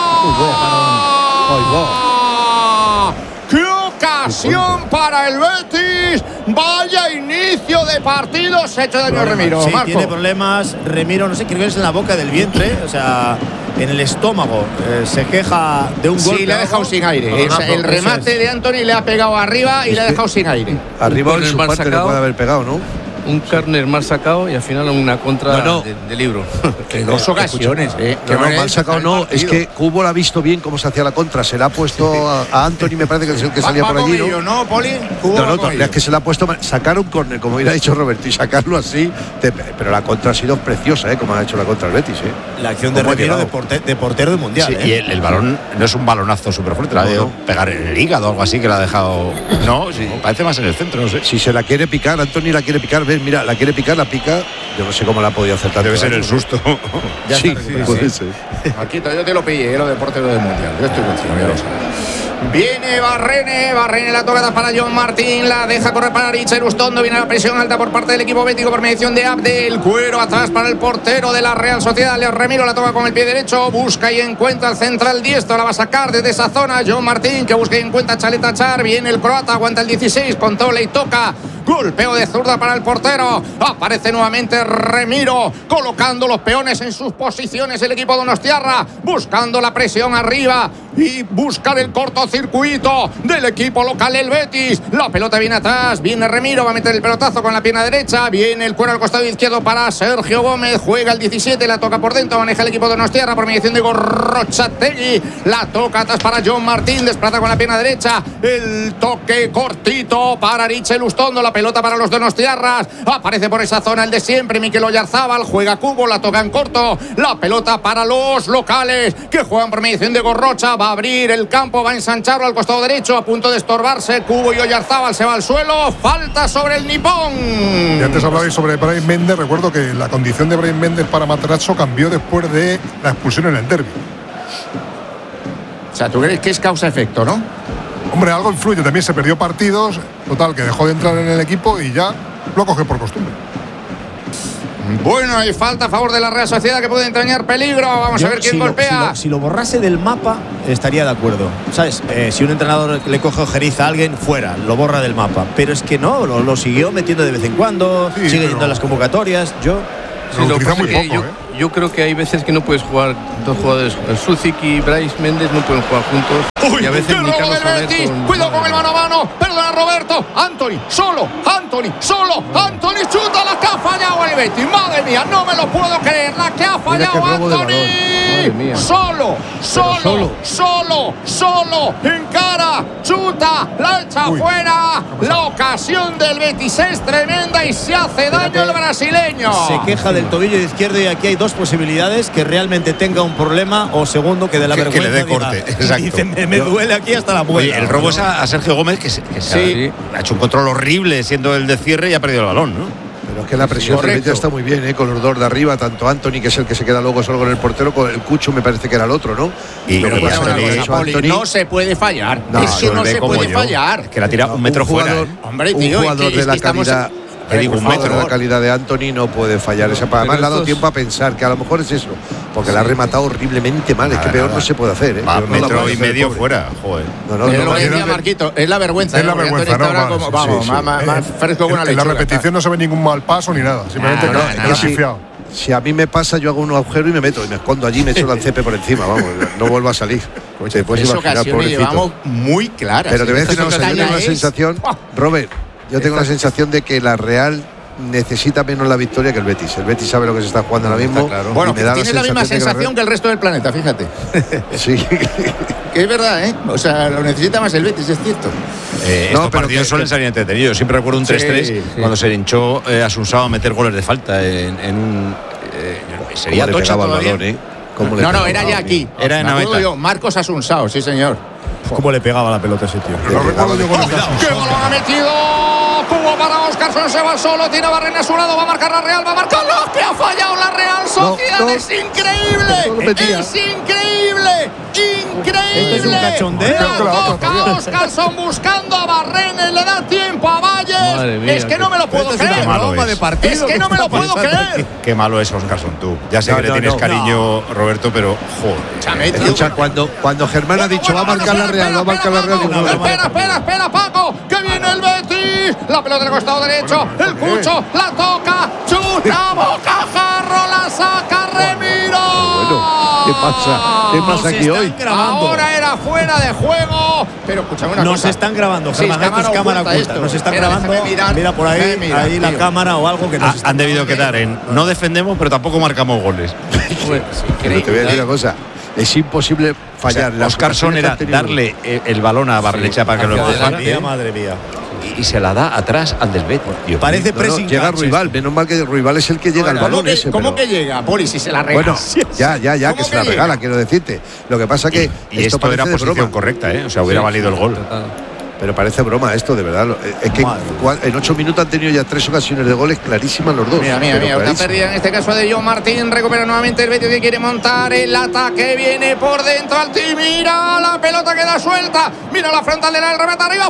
¡Qué ocasión para el Betis! ¡Vaya inicio de partido! Se ha hecho daño Remiro. Sí, Marco. Tiene problemas. Remiro, no sé, creo que es en la boca del vientre, o sea, en el estómago. Eh, se queja de un golpe. Sí, le ha dejado sin aire. Es, el remate de Anthony le ha pegado arriba y es le ha dejado sin aire. Arriba en su parte le puede haber pegado, ¿no? Un córner mal sacado y al final una contra no, no. De, de libro. Que dos ocasiones, ¿eh? No, no, mal sacado no. Es que Cubo la ha visto bien cómo se hacía la contra. Se la ha puesto a, a Anthony, me parece que es el que salía va, va por allí, ¿no? Ello, ¿no, Poli? Cubo no, no, es que se la ha puesto. Sacar un córner, como hubiera dicho Roberto, y sacarlo así. Te, pero la contra ha sido preciosa, ¿eh? Como ha hecho la contra el Betis, ¿eh? La acción de Remiro de, porte, de portero del mundial. Sí, ¿eh? y el, el balón no es un balonazo súper fuerte, la ha debido pegar en el hígado o algo así, que la ha dejado. No, sí, parece más en el centro, no sé. Si se la quiere picar, Anthony la quiere picar, ves, mira, la quiere picar, la pica. Yo no sé cómo la ha podido hacer tanto. Debe ser el susto. Ya sí, sí, puede ser. Aquí yo te lo pillé, lo de portero del mundial. Yo estoy contigo, ya lo sabes. Viene Barrene, Barrene la tocada para John Martín, la deja correr para Aritz Lustondo, viene la presión alta por parte del equipo bético por mediación de Abdel, cuero atrás para el portero de la Real Sociedad, Leo Remiro la toca con el pie derecho, busca y encuentra el central diestro, la va a sacar desde esa zona John Martín que busca y encuentra Chaleta Char, viene el croata, aguanta el dieciséis, controla y toca. Golpeo de zurda para el portero. Aparece nuevamente Remiro, colocando los peones en sus posiciones. El equipo donostiarra buscando la presión arriba y buscar el cortocircuito del equipo local, el Betis. La pelota viene atrás, viene Remiro, va a meter el pelotazo con la pierna derecha. Viene el cuero al costado izquierdo para Sergio Gómez. Juega el diecisiete, la toca por dentro. Maneja el equipo donostiarra por mediación de Gorrochategui. La toca atrás para John Martín, desplaza con la pierna derecha. El toque cortito para Aritz Lustondo. La pelota para los donostiarras, aparece por esa zona el de siempre, Mikel Oyarzábal, juega Cubo, la toca en corto, la pelota para los locales, que juegan por mediación de Gorrocha, va a abrir el campo, va a ensancharlo al costado derecho, a punto de estorbarse, Cubo y Oyarzábal, se va al suelo, falta sobre el nipón. Y antes hablabais sobre Brahim Méndez, recuerdo que la condición de Brahim Méndez para Materazzo cambió después de la expulsión en el derbi. O sea, ¿tú crees que es causa-efecto, no? Hombre, algo influye, también se perdió partidos, total, que dejó de entrar en el equipo y ya lo coge por costumbre. Bueno, hay falta a favor de la Real Sociedad que puede entrañar peligro. Vamos Yo, a ver quién si golpea. Lo, si, lo, si lo borrase del mapa, estaría de acuerdo. ¿Sabes? Eh, si un entrenador le coge ojeriza a alguien, fuera, lo borra del mapa. Pero es que no, lo, lo siguió metiendo de vez en cuando, sí, sigue yendo a las convocatorias. Yo. Sí, lo utiliza muy poco, yo, ¿eh? yo creo que hay veces que no puedes jugar dos jugadores, Sucic y Brais Méndez no pueden jugar juntos. Uy, y a veces qué robo del Betis. Con... Cuidado con el mano a mano. Perdona, Roberto. Anthony, solo. Anthony, solo. Anthony chuta la que ha fallado el Betis. Madre mía, no me lo puedo creer. La que ha fallado Anthony. Solo, solo, solo, solo, solo. Encara, chuta, la echa Uy. fuera. La ocasión del Betis es tremenda y se hace daño el brasileño. Se queja del tobillo izquierdo y aquí hay dos posibilidades: que realmente tenga un problema o segundo, que de la que, vergüenza que le dé corte. Diga, Exacto. Dice, me, me duele aquí hasta la muela. El robo es a, a Sergio Gómez, que, se, que sí. ha, ha hecho un control horrible siendo el de cierre y ha perdido el balón, ¿no? Pero es que la presión del Betis está muy bien, ¿eh? Con los dos de arriba, tanto Anthony, que es el que se queda luego solo con el portero, con el Cucho me parece que era el otro, ¿no? Y pero bueno, cosa, Poli, Anthony, no se puede fallar. No, es que no se puede yo. fallar. Es que la tira un metro un jugador, fuera. ¿eh? Hombre, tío, un jugador y, de la estamos calidad. Te digo, un metro de la calidad de Anthony no puede fallar esa. Además le ha dado tiempo a pensar que a lo mejor es eso, porque sí. la ha rematado horriblemente mal. Nada, es que peor nada. no se puede hacer, ¿eh? Va, no metro y medio fuera, joder. No, no, es no, lo que decía Marquito, es la vergüenza. Es la vergüenza, no, ahora como, vamos, sí, sí. más, más fresco que una lechuga. En la repetición no se ve ningún mal paso ni nada, simplemente que ha pifiado. Si a mí me pasa, yo hago un agujero y me meto y me escondo allí y me echo el cepe por encima, vamos, no vuelvo a salir. Pues te puedes imaginar, pobrecito. Llevamos muy claras. Pero te voy a decir una cosa, yo tengo una sensación, Robert, yo tengo la sensación de que la Real necesita menos la victoria que el Betis. El Betis sabe lo que se está jugando ahora mismo. Claro. Bueno, me da tiene la, la misma sensación que, que el resto del planeta, fíjate. Sí. Que es verdad, ¿eh? O sea, lo necesita más el Betis, es cierto. Eh, no, estos partidos que, suelen salir entretenidos. Siempre recuerdo un tres tres sí, sí. cuando se hinchó eh, a Sunsao a meter goles de falta en, en un... Eh, sería tocho todavía. Balón, ¿eh? No, no, era ya aquí. Era en Anoeta. Yo, Marcos Asunsao, sí, señor. ¿Cómo le pegaba la pelota a ese tío? No recuerdo yo goles de Asunsao. ¡Qué balón ha metido! Cubo para Óscarson, se va solo, tiene a Barrena a su lado, va a marcar la Real, va a marcar lo que ha fallado la Real Sociedad. No, no, es increíble, es increíble, increíble. Esto es un cachondeo. La toca Óscarson buscando a Barrena y le da tiempo a Valles. Mía, es que no me lo puedo creer. Es, malo es. De partido, es que no me lo puedo creer. Qué malo es Óscarson, tú. Ya sé no, que le no, tienes no, cariño, no. Roberto, pero joder. Escucha, cuando, cuando Germán ha dicho va a marcar la Real, va a marcar la Real. Espera, espera, espera, Paco, que viene el Betis. La pelota del costado derecho, el Cucho, la toca, chuta, bocajarro, la saca Remiro. Bueno, ¿qué pasa? ¿Qué pasa aquí hoy? Ahora era fuera de juego, pero escúchame una Nos cosa. Nos están grabando, Germán, sí, esto es cámara oculta. Esto. Nos están Espera, grabando, mirar, mira por ahí, mirar, ahí tío. La cámara o algo que nos ah, han debido quedar en no defendemos, pero tampoco marcamos goles. Bueno, pero te voy a decir una cosa. Es imposible fallar. O sea, Óscarson era darle el, el balón a Barrenechea sí, para que lo empujara. Madre mía, madre mía. Y se la da atrás al del Betis. Parece no, no, llega Ruibal, menos mal que Ruibal es el que llega al balón que, ese. ¿Cómo pero... que llega, Poli? Si se la regala. Bueno, ya, ya, ya, que se la regala, quiero decirte. Lo que pasa que y, y esto, esto era posición broma. correcta, ¿eh? O sea, hubiera sí, valido el gol. Total. Pero parece broma esto, de verdad. Es que en ocho minutos han tenido ya tres ocasiones de goles clarísimas los dos. Mira, mira, mira. Una pérdida en este caso de John Martín. Recupera nuevamente el Betis que quiere montar el ataque. Viene por dentro al team. Mira la pelota queda suelta. Mira la frontal de la remata arriba.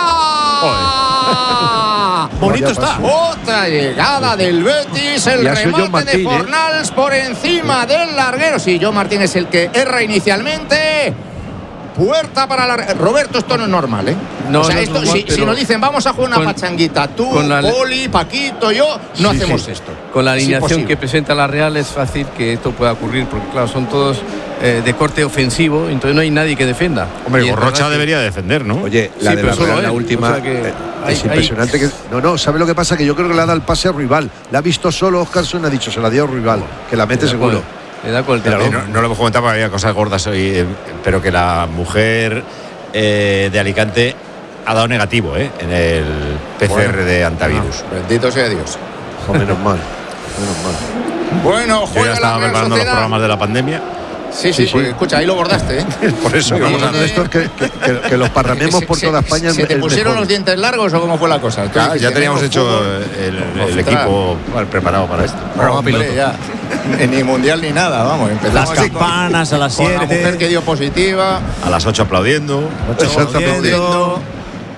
¡Fuera! Bonito está. Otra llegada del Betis. El remate Martín, de Fornals ¿eh? por encima del larguero. Sí, John Martín es el que erra inicialmente. Puerta para la... Roberto, esto no es normal, ¿eh? No, o sea, no esto, normal, si, si nos dicen vamos a jugar una con, pachanguita, tú, la... Poli, Paquito, yo, no sí, hacemos sí. esto. Con la alineación que presenta la Real es fácil que esto pueda ocurrir, porque claro, son todos eh, de corte ofensivo, entonces no hay nadie que defenda. Hombre, Borrocha debería que... defender, ¿no? Oye, la sí, de la Real, él, la última, o sea que eh, hay, es impresionante hay... que... No, no, ¿sabe lo que pasa? Que yo creo que le ha dado el pase a Ruibal. La ha visto solo Óscarson, ha dicho, se la dio a Ruibal, que la mete seguro. Le da con el pero no, no lo hemos comentado porque había cosas gordas hoy, eh, pero que la mujer eh, de Alicante ha dado negativo eh, en el P C R bueno, de antivirus. No, bendito sea Dios. Oh, menos mal, menos mal. Bueno, yo ya estaba preparando los programas de la pandemia. Sí, sí, sí, pues, escucha, ahí lo bordaste, ¿eh? Por eso. No, vamos a hacer esto es que, que, que, que los parramemos por toda España. ¿Se te pusieron los dientes largos o cómo fue la cosa? Claro, ya teníamos hecho el, el equipo bueno, preparado para esto. Pero, hombre, ya. Ni mundial ni nada, vamos. Empezamos las campanas a las siete. La mujer que dio positiva. A las ocho aplaudiendo. ocho aplaudiendo.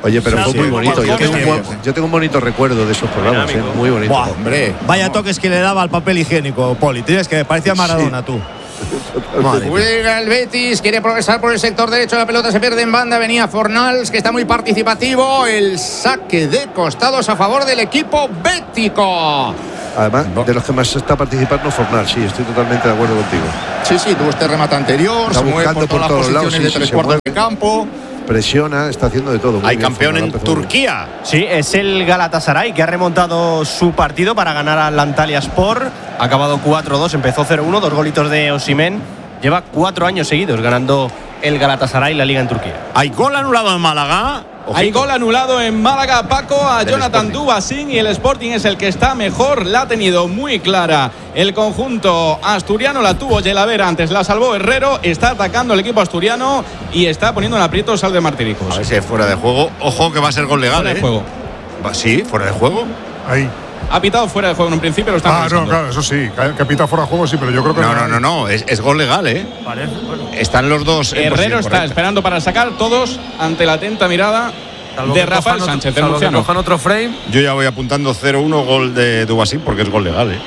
Oye, pero Sí, fue sí, muy bonito. Yo tengo, un, buen- sí. yo tengo un bonito recuerdo de esos programas, ¿eh? Muy bonito. Buah, hombre, vaya toques que le daba al papel higiénico, Poli. Tienes que parecía Maradona, tú. Madre mía. Juega el Betis, quiere progresar por el sector derecho, la pelota se pierde en banda, venía Fornals, que está muy participativo, el saque de costados a favor del equipo bético. Además, de los que más está participando Fornal, sí, estoy totalmente de acuerdo contigo. Sí, sí, tuvo este remate anterior, Está se mueve buscando por todas por las todos lados, posiciones sí, de sí, tres se cuartos mueve. de campo. Presiona, está haciendo de todo. Muy Hay bien, campeón Fornal, en empezó muy bien. Turquía. Sí, es el Galatasaray que ha remontado su partido para ganar al Antalyaspor. Ha acabado cuatro dos, empezó cero uno, dos golitos de Osimhen. Lleva cuatro años seguidos ganando el Galatasaray la liga en Turquía. Hay gol anulado en Málaga. Hay gol anulado en Málaga, Paco, a Jonathan Dubasín, y el Sporting es el que está mejor. La ha tenido muy clara el conjunto asturiano, la tuvo Yelavera antes, la salvó Herrero. Está atacando el equipo asturiano y está poniendo en aprietos al de Martiricos. A ver si es fuera de juego. Ojo que va a ser gol legal, Fuera de ¿eh? juego. Va- Sí, fuera de juego. Ahí. Ha pitado fuera de juego en un principio, lo está Ah, no, revisando. claro, eso sí. Que que pita fuera de juego, sí, pero yo creo que No, no, no, no. Es, es gol legal, ¿eh? Están los dos. en Herrero posición está correcta. esperando para sacar, todos ante la atenta mirada Salvo de que Rafael cojan otro- Sánchez, del salvo que murciano. cojan otro frame. Yo ya voy apuntando cero uno, gol de Dubasín, porque es gol legal, ¿eh?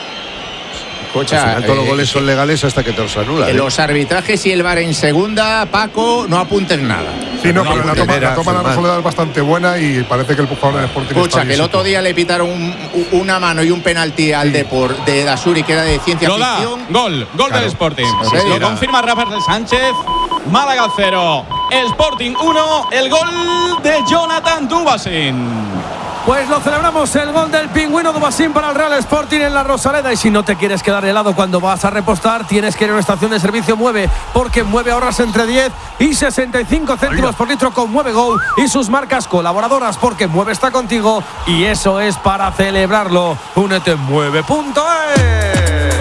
Escucha, Al final todos los eh, goles son legales hasta que te los anulan. que ¿eh? los arbitrajes y el VAR en segunda, Paco, no apuntes nada. Sí, no, pero la toma, primera, la toma de la Germán. Rosaleda es bastante buena y parece que el jugador del Sporting Escucha, está que bien el otro situado. día le pitaron un- una mano y un penalti al Depor de Dasuri, que era de ciencia Lo da, ficción. gol, gol Claro. del Sporting. Sí, sí, Lo era- confirma Rafael Sánchez. Málaga cero, Sporting uno, el gol de Jonathan Dubasín. Pues lo celebramos, el gol del pingüino Dubasín para el Real Sporting en la Rosaleda. Y si no te quieres quedar helado cuando vas a repostar, tienes que ir a una estación de servicio Mueve, porque Mueve ahorras entre diez y sesenta y cinco céntimos por litro con Mueve Go y sus marcas colaboradoras, porque Mueve está contigo y eso es para celebrarlo. Únete en mueve punto es.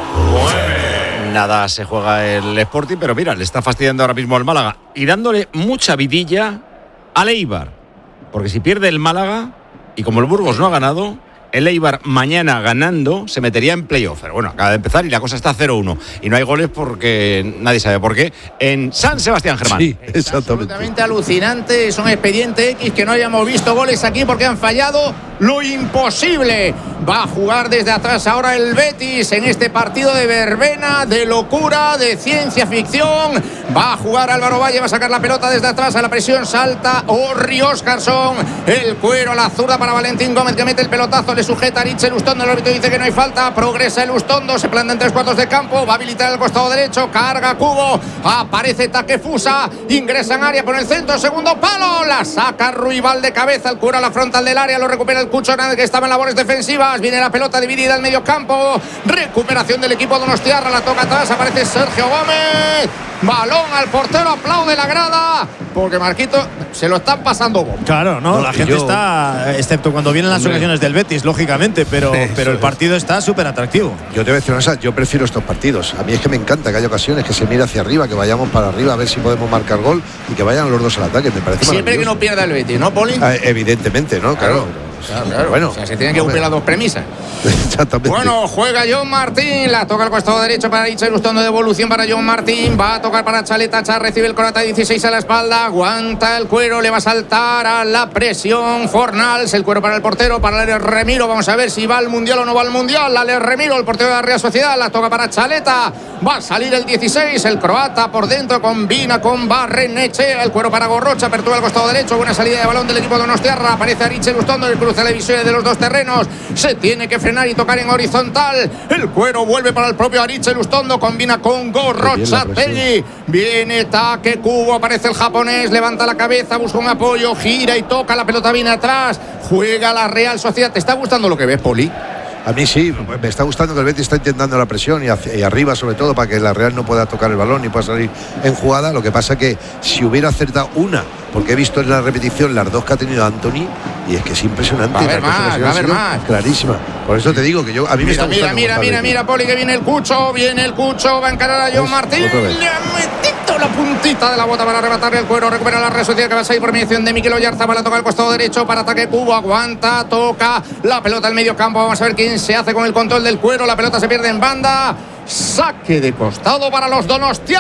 Nada se juega el Sporting, pero mira, le está fastidiando ahora mismo al Málaga y dándole mucha vidilla al Eibar. Porque si pierde el Málaga, y como el Burgos no ha ganado, el Eibar mañana ganando se metería en playoff. Pero bueno, acaba de empezar y la cosa está cero uno. Y no hay goles porque nadie sabe por qué. En San Sebastián, Germán. Sí, exactamente. Absolutamente alucinante, es un expediente X que no hayamos visto goles aquí porque han fallado lo imposible. Va a jugar desde atrás ahora el Betis en este partido de verbena, de locura, de ciencia ficción. Va a jugar Álvaro Valle, va a sacar la pelota desde atrás, a la presión salta Orri Óscarsson. El cuero a la zurda para Valentín Gómez, que mete el pelotazo, le sujeta a Richel Ustondo, el árbitro dice que no hay falta, progresa el Ustondo, se planta en tres cuartos de campo, va a habilitar el costado derecho, carga Cubo, aparece Takefusa, ingresa en área por el centro, segundo palo, la saca Ruibal de cabeza, el cuero a la frontal del área, lo recupera el Cucho Hernández, que estaba en labores defensivas, viene la pelota dividida al medio campo, recuperación del equipo donostiarra, la toca atrás, aparece Sergio Gómez, balón al portero, aplaude la grada, porque Marquito se lo están pasando bomba. Claro, no, No, la y gente yo- está, excepto cuando vienen las Hombre. ocasiones del Betis, lógicamente, pero, Eso pero el es. partido está súper atractivo. Yo te voy a decir una cosa, yo prefiero estos partidos. A mí es que me encanta que haya ocasiones, que se mire hacia arriba, que vayamos para arriba a ver si podemos marcar gol y que vayan los dos al ataque. Me parece Siempre que maravilloso. no pierda el Betis, ¿no, Poli? Ah, evidentemente, ¿no? Claro. Claro, claro. Bueno, o sea, se tienen que hombre. cumplir las dos premisas. Exactamente. Bueno, juega John Martín, la toca al costado derecho para Richard Ustondo, devolución para John Martín, va a tocar para Chaleta, Char recibe el Corata dieciséis a la espalda, aguanta el cuero, le va a saltar a la presión Fornals, el cuero para el portero, para el Remiro, vamos a ver si va al Mundial o no va al Mundial, Ale Remiro, el portero de la Real Sociedad, la toca para Chaleta, va a salir el dieciséis, el croata por dentro, combina con Barrenechea, el cuero para Gorrocha, apertura al costado derecho, buena salida de balón del equipo de Donostiarra, aparece a Richard Ustondo, el cruce de divisiones de los dos terrenos, se tiene que frenar y tocar en horizontal, el cuero vuelve para el propio Arichel Ustondo, combina con Gorrocha Tegui, viene Take Kubo, aparece el japonés, levanta la cabeza, busca un apoyo, gira y toca, la pelota viene atrás, juega la Real Sociedad. ¿Te está gustando lo que ves, Poli? A mí sí, me está gustando que el Betis está intentando la presión y, hacia, y arriba sobre todo para que la Real no pueda tocar el balón ni pueda salir en jugada. Lo que pasa que si hubiera acertado una, porque he visto en la repetición las dos que ha tenido Anthony y es que es impresionante. Va a haber Las dos más, ocasiones va a haber han sido más. Clarísima. Por eso te digo que yo a mí me Mira, está mira, gustando. mira, cómo está mira, el mira, Poli, que viene el Cucho, viene el Cucho, va a encarar a John Pues, Martín, otra vez. le ha metido la puntita de la bota para arrebatarle el cuero, recupera la Real Sociedad, que va a salir por mediación de Mikel Oyarzabal, la toca al costado derecho para ataque Cubo, aguanta, toca la pelota al medio campo, vamos a ver quién se hace con el control del cuero, la pelota se pierde en banda, Saque de costado para los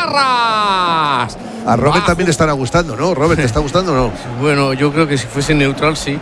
donostiarras. A Robert también le estará gustando, ¿no? Robert, ¿te está gustando o no? Bueno, yo creo que si fuese neutral, sí.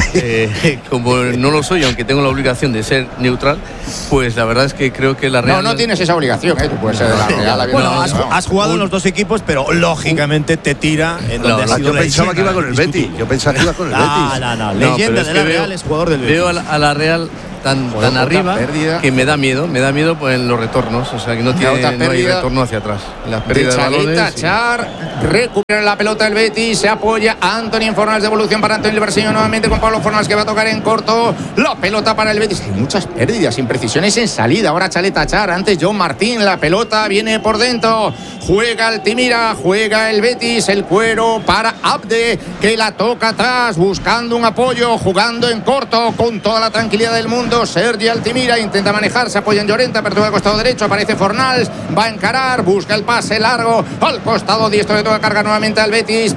Eh, como no lo soy, aunque tengo la obligación de ser neutral, pues la verdad es que creo que la Real... No, no tienes esa obligación, ¿eh? Tú puedes ser de la Real. Bueno, has, has jugado en los dos equipos, pero lógicamente te tira en donde no, ha sido yo pensaba que iba con el Betis. Yo pensaba que iba con el Betis. No, no, no. Leyenda no, de la Real veo, es jugador del Betis. Veo a la, a la Real tan, Bueno, tan arriba pérdida. que me da miedo, me da miedo pues, en los retornos, o sea que no, tiene, no hay retorno hacia atrás. En las pérdidas de, de balones. Char, recupera la pelota el Betis, se apoya Anthony en Fornals, devolución para Anthony Berseño nuevamente con Pablo Fornals que va a tocar en corto, la pelota para el Betis. Hay muchas pérdidas, imprecisiones en salida, ahora Chaleta Char, antes John Martín, la pelota viene por dentro, juega Altimira, juega el Betis, el cuero para Abde, que la toca atrás, buscando un apoyo, jugando en corto, con toda la tranquilidad del mundo, Sergi Altimira intenta manejar, se apoya en Llorente, apertura al costado derecho, aparece Fornals, va a encarar, busca el pase largo, al costado diestro de toda carga nuevamente al Betis,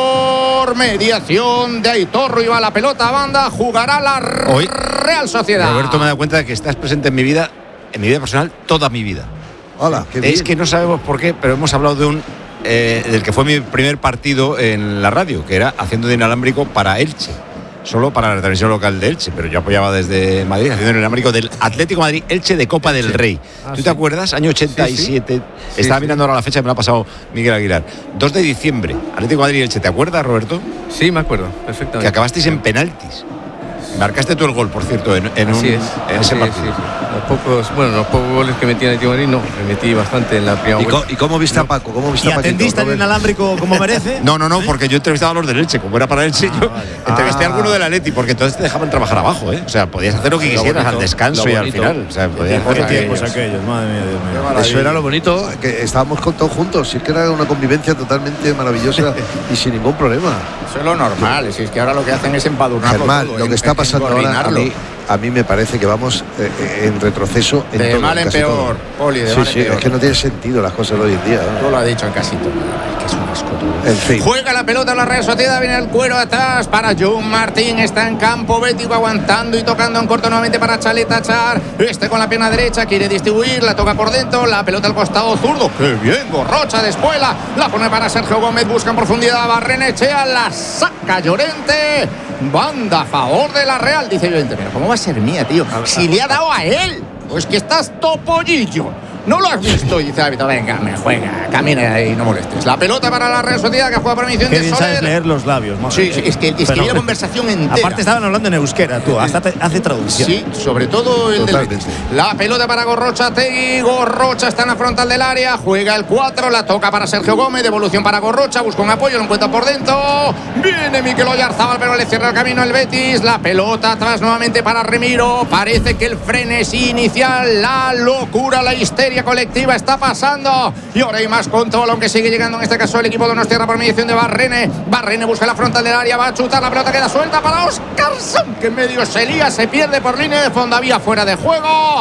por mediación de Aitor Ruibal, la pelota a banda, jugará la Hoy, Real Sociedad. Roberto me da cuenta de que estás presente en mi vida, en mi vida personal, toda mi vida. Hola, qué es bien. que no sabemos por qué, pero hemos hablado de un eh, del que fue mi primer partido en la radio, que era haciendo de inalámbrico para Elche, solo para la televisión local de Elche, pero yo apoyaba desde Madrid haciendo de inalámbrico del Atlético Madrid Elche de Copa del Rey. Ah, ¿Tú sí. te acuerdas? Año ochenta y siete. Sí, sí. Estaba Sí, mirando ahora la fecha, me la ha pasado Miguel Aguilar. dos de diciembre, Atlético Madrid Elche. ¿Te acuerdas, Roberto? Sí, me acuerdo, perfectamente. Que acabasteis en penaltis. Marcaste tú el gol, por cierto, en, en, un, Así es, en así ese es, partido. sí. Los pocos, bueno, los pocos goles que metí en el Atlético de Madrid, no, me metí bastante en la primera ¿Y, vuelta. co- ¿Y cómo viste a Paco? ¿Cómo viste ¿Y a Paquito, atendiste al Robert? inalámbrico como merece? No, no, no, porque yo entrevistaba a los del Elche, como era para Elche, yo entrevisté a Ah. alguno del Atleti, porque entonces te dejaban trabajar abajo, ¿eh? O sea, podías hacer lo que Lo quisieras bonito, al descanso lo y al bonito. final. O sea, podías Qué hacer tiempos aquello. aquellos, madre mía, Dios mío. Eso era lo bonito, que estábamos con todos juntos. Sí que era una convivencia totalmente maravillosa y sin ningún problema. Eso es lo normal, si es que ahora lo que hacen es empadurnarlo Germán, todo, lo en- que está pasando ahora a engorrinarlo. mí, a mí me parece que vamos eh, eh, en retroceso en De todo, mal en casi peor, todo. Poli, de sí, mal en sí, peor. es que no tiene sentido las cosas de hoy en día. ¿no? Tú lo has dicho en casi todo. Ay, que es un asco todo. En fin. Juega la pelota en la Real Sociedad, viene el cuero atrás para John Martín, está en campo Bético aguantando y tocando en corto nuevamente para Chaleta Char, este con la pierna derecha quiere distribuir, la toca por dentro, la pelota al costado zurdo, qué bien, Gorrocha de espuela, la pone para Sergio Gómez, busca en profundidad Barrenechea, la saca Llorente, banda a favor de la Real, dice Llorente, pero ¿cómo va a ser mía, tío? Si le ha dado a él, pues que estás topollillo. No lo has visto, y dice el árbitro, venga, me juega, camina ahí, no molestes. La pelota para la Real Sociedad que juega por emisión Qué de bien sabes Soler. leer los labios. madre Sí, mía. sí, es que, es que Fenómeno. hay la conversación entera. Aparte estaban hablando en euskera, tú, hasta te- hace traducción. Sí, sobre todo el del Totalmente. Betis. La pelota para Gorrocha Tegui. Gorrocha está en la frontal del área. Juega el cuatro. La toca para Sergio Gómez. Devolución para Gorrocha. Busca un apoyo. Lo encuentra por dentro. Viene Mikel Oyarzabal, pero le cierra el camino el Betis. La pelota atrás nuevamente para Remiro. Parece que el frenesí inicial, la locura, la histeria colectiva está pasando. Y ahora hay más control, aunque sigue llegando en este caso el equipo de Donostia por mediación de Barrene. Barrene busca la frontal del área. Va a chutar. La pelota queda suelta para Óscarson, que medio se lía, se pierde por línea de fondo, había fuera de juego.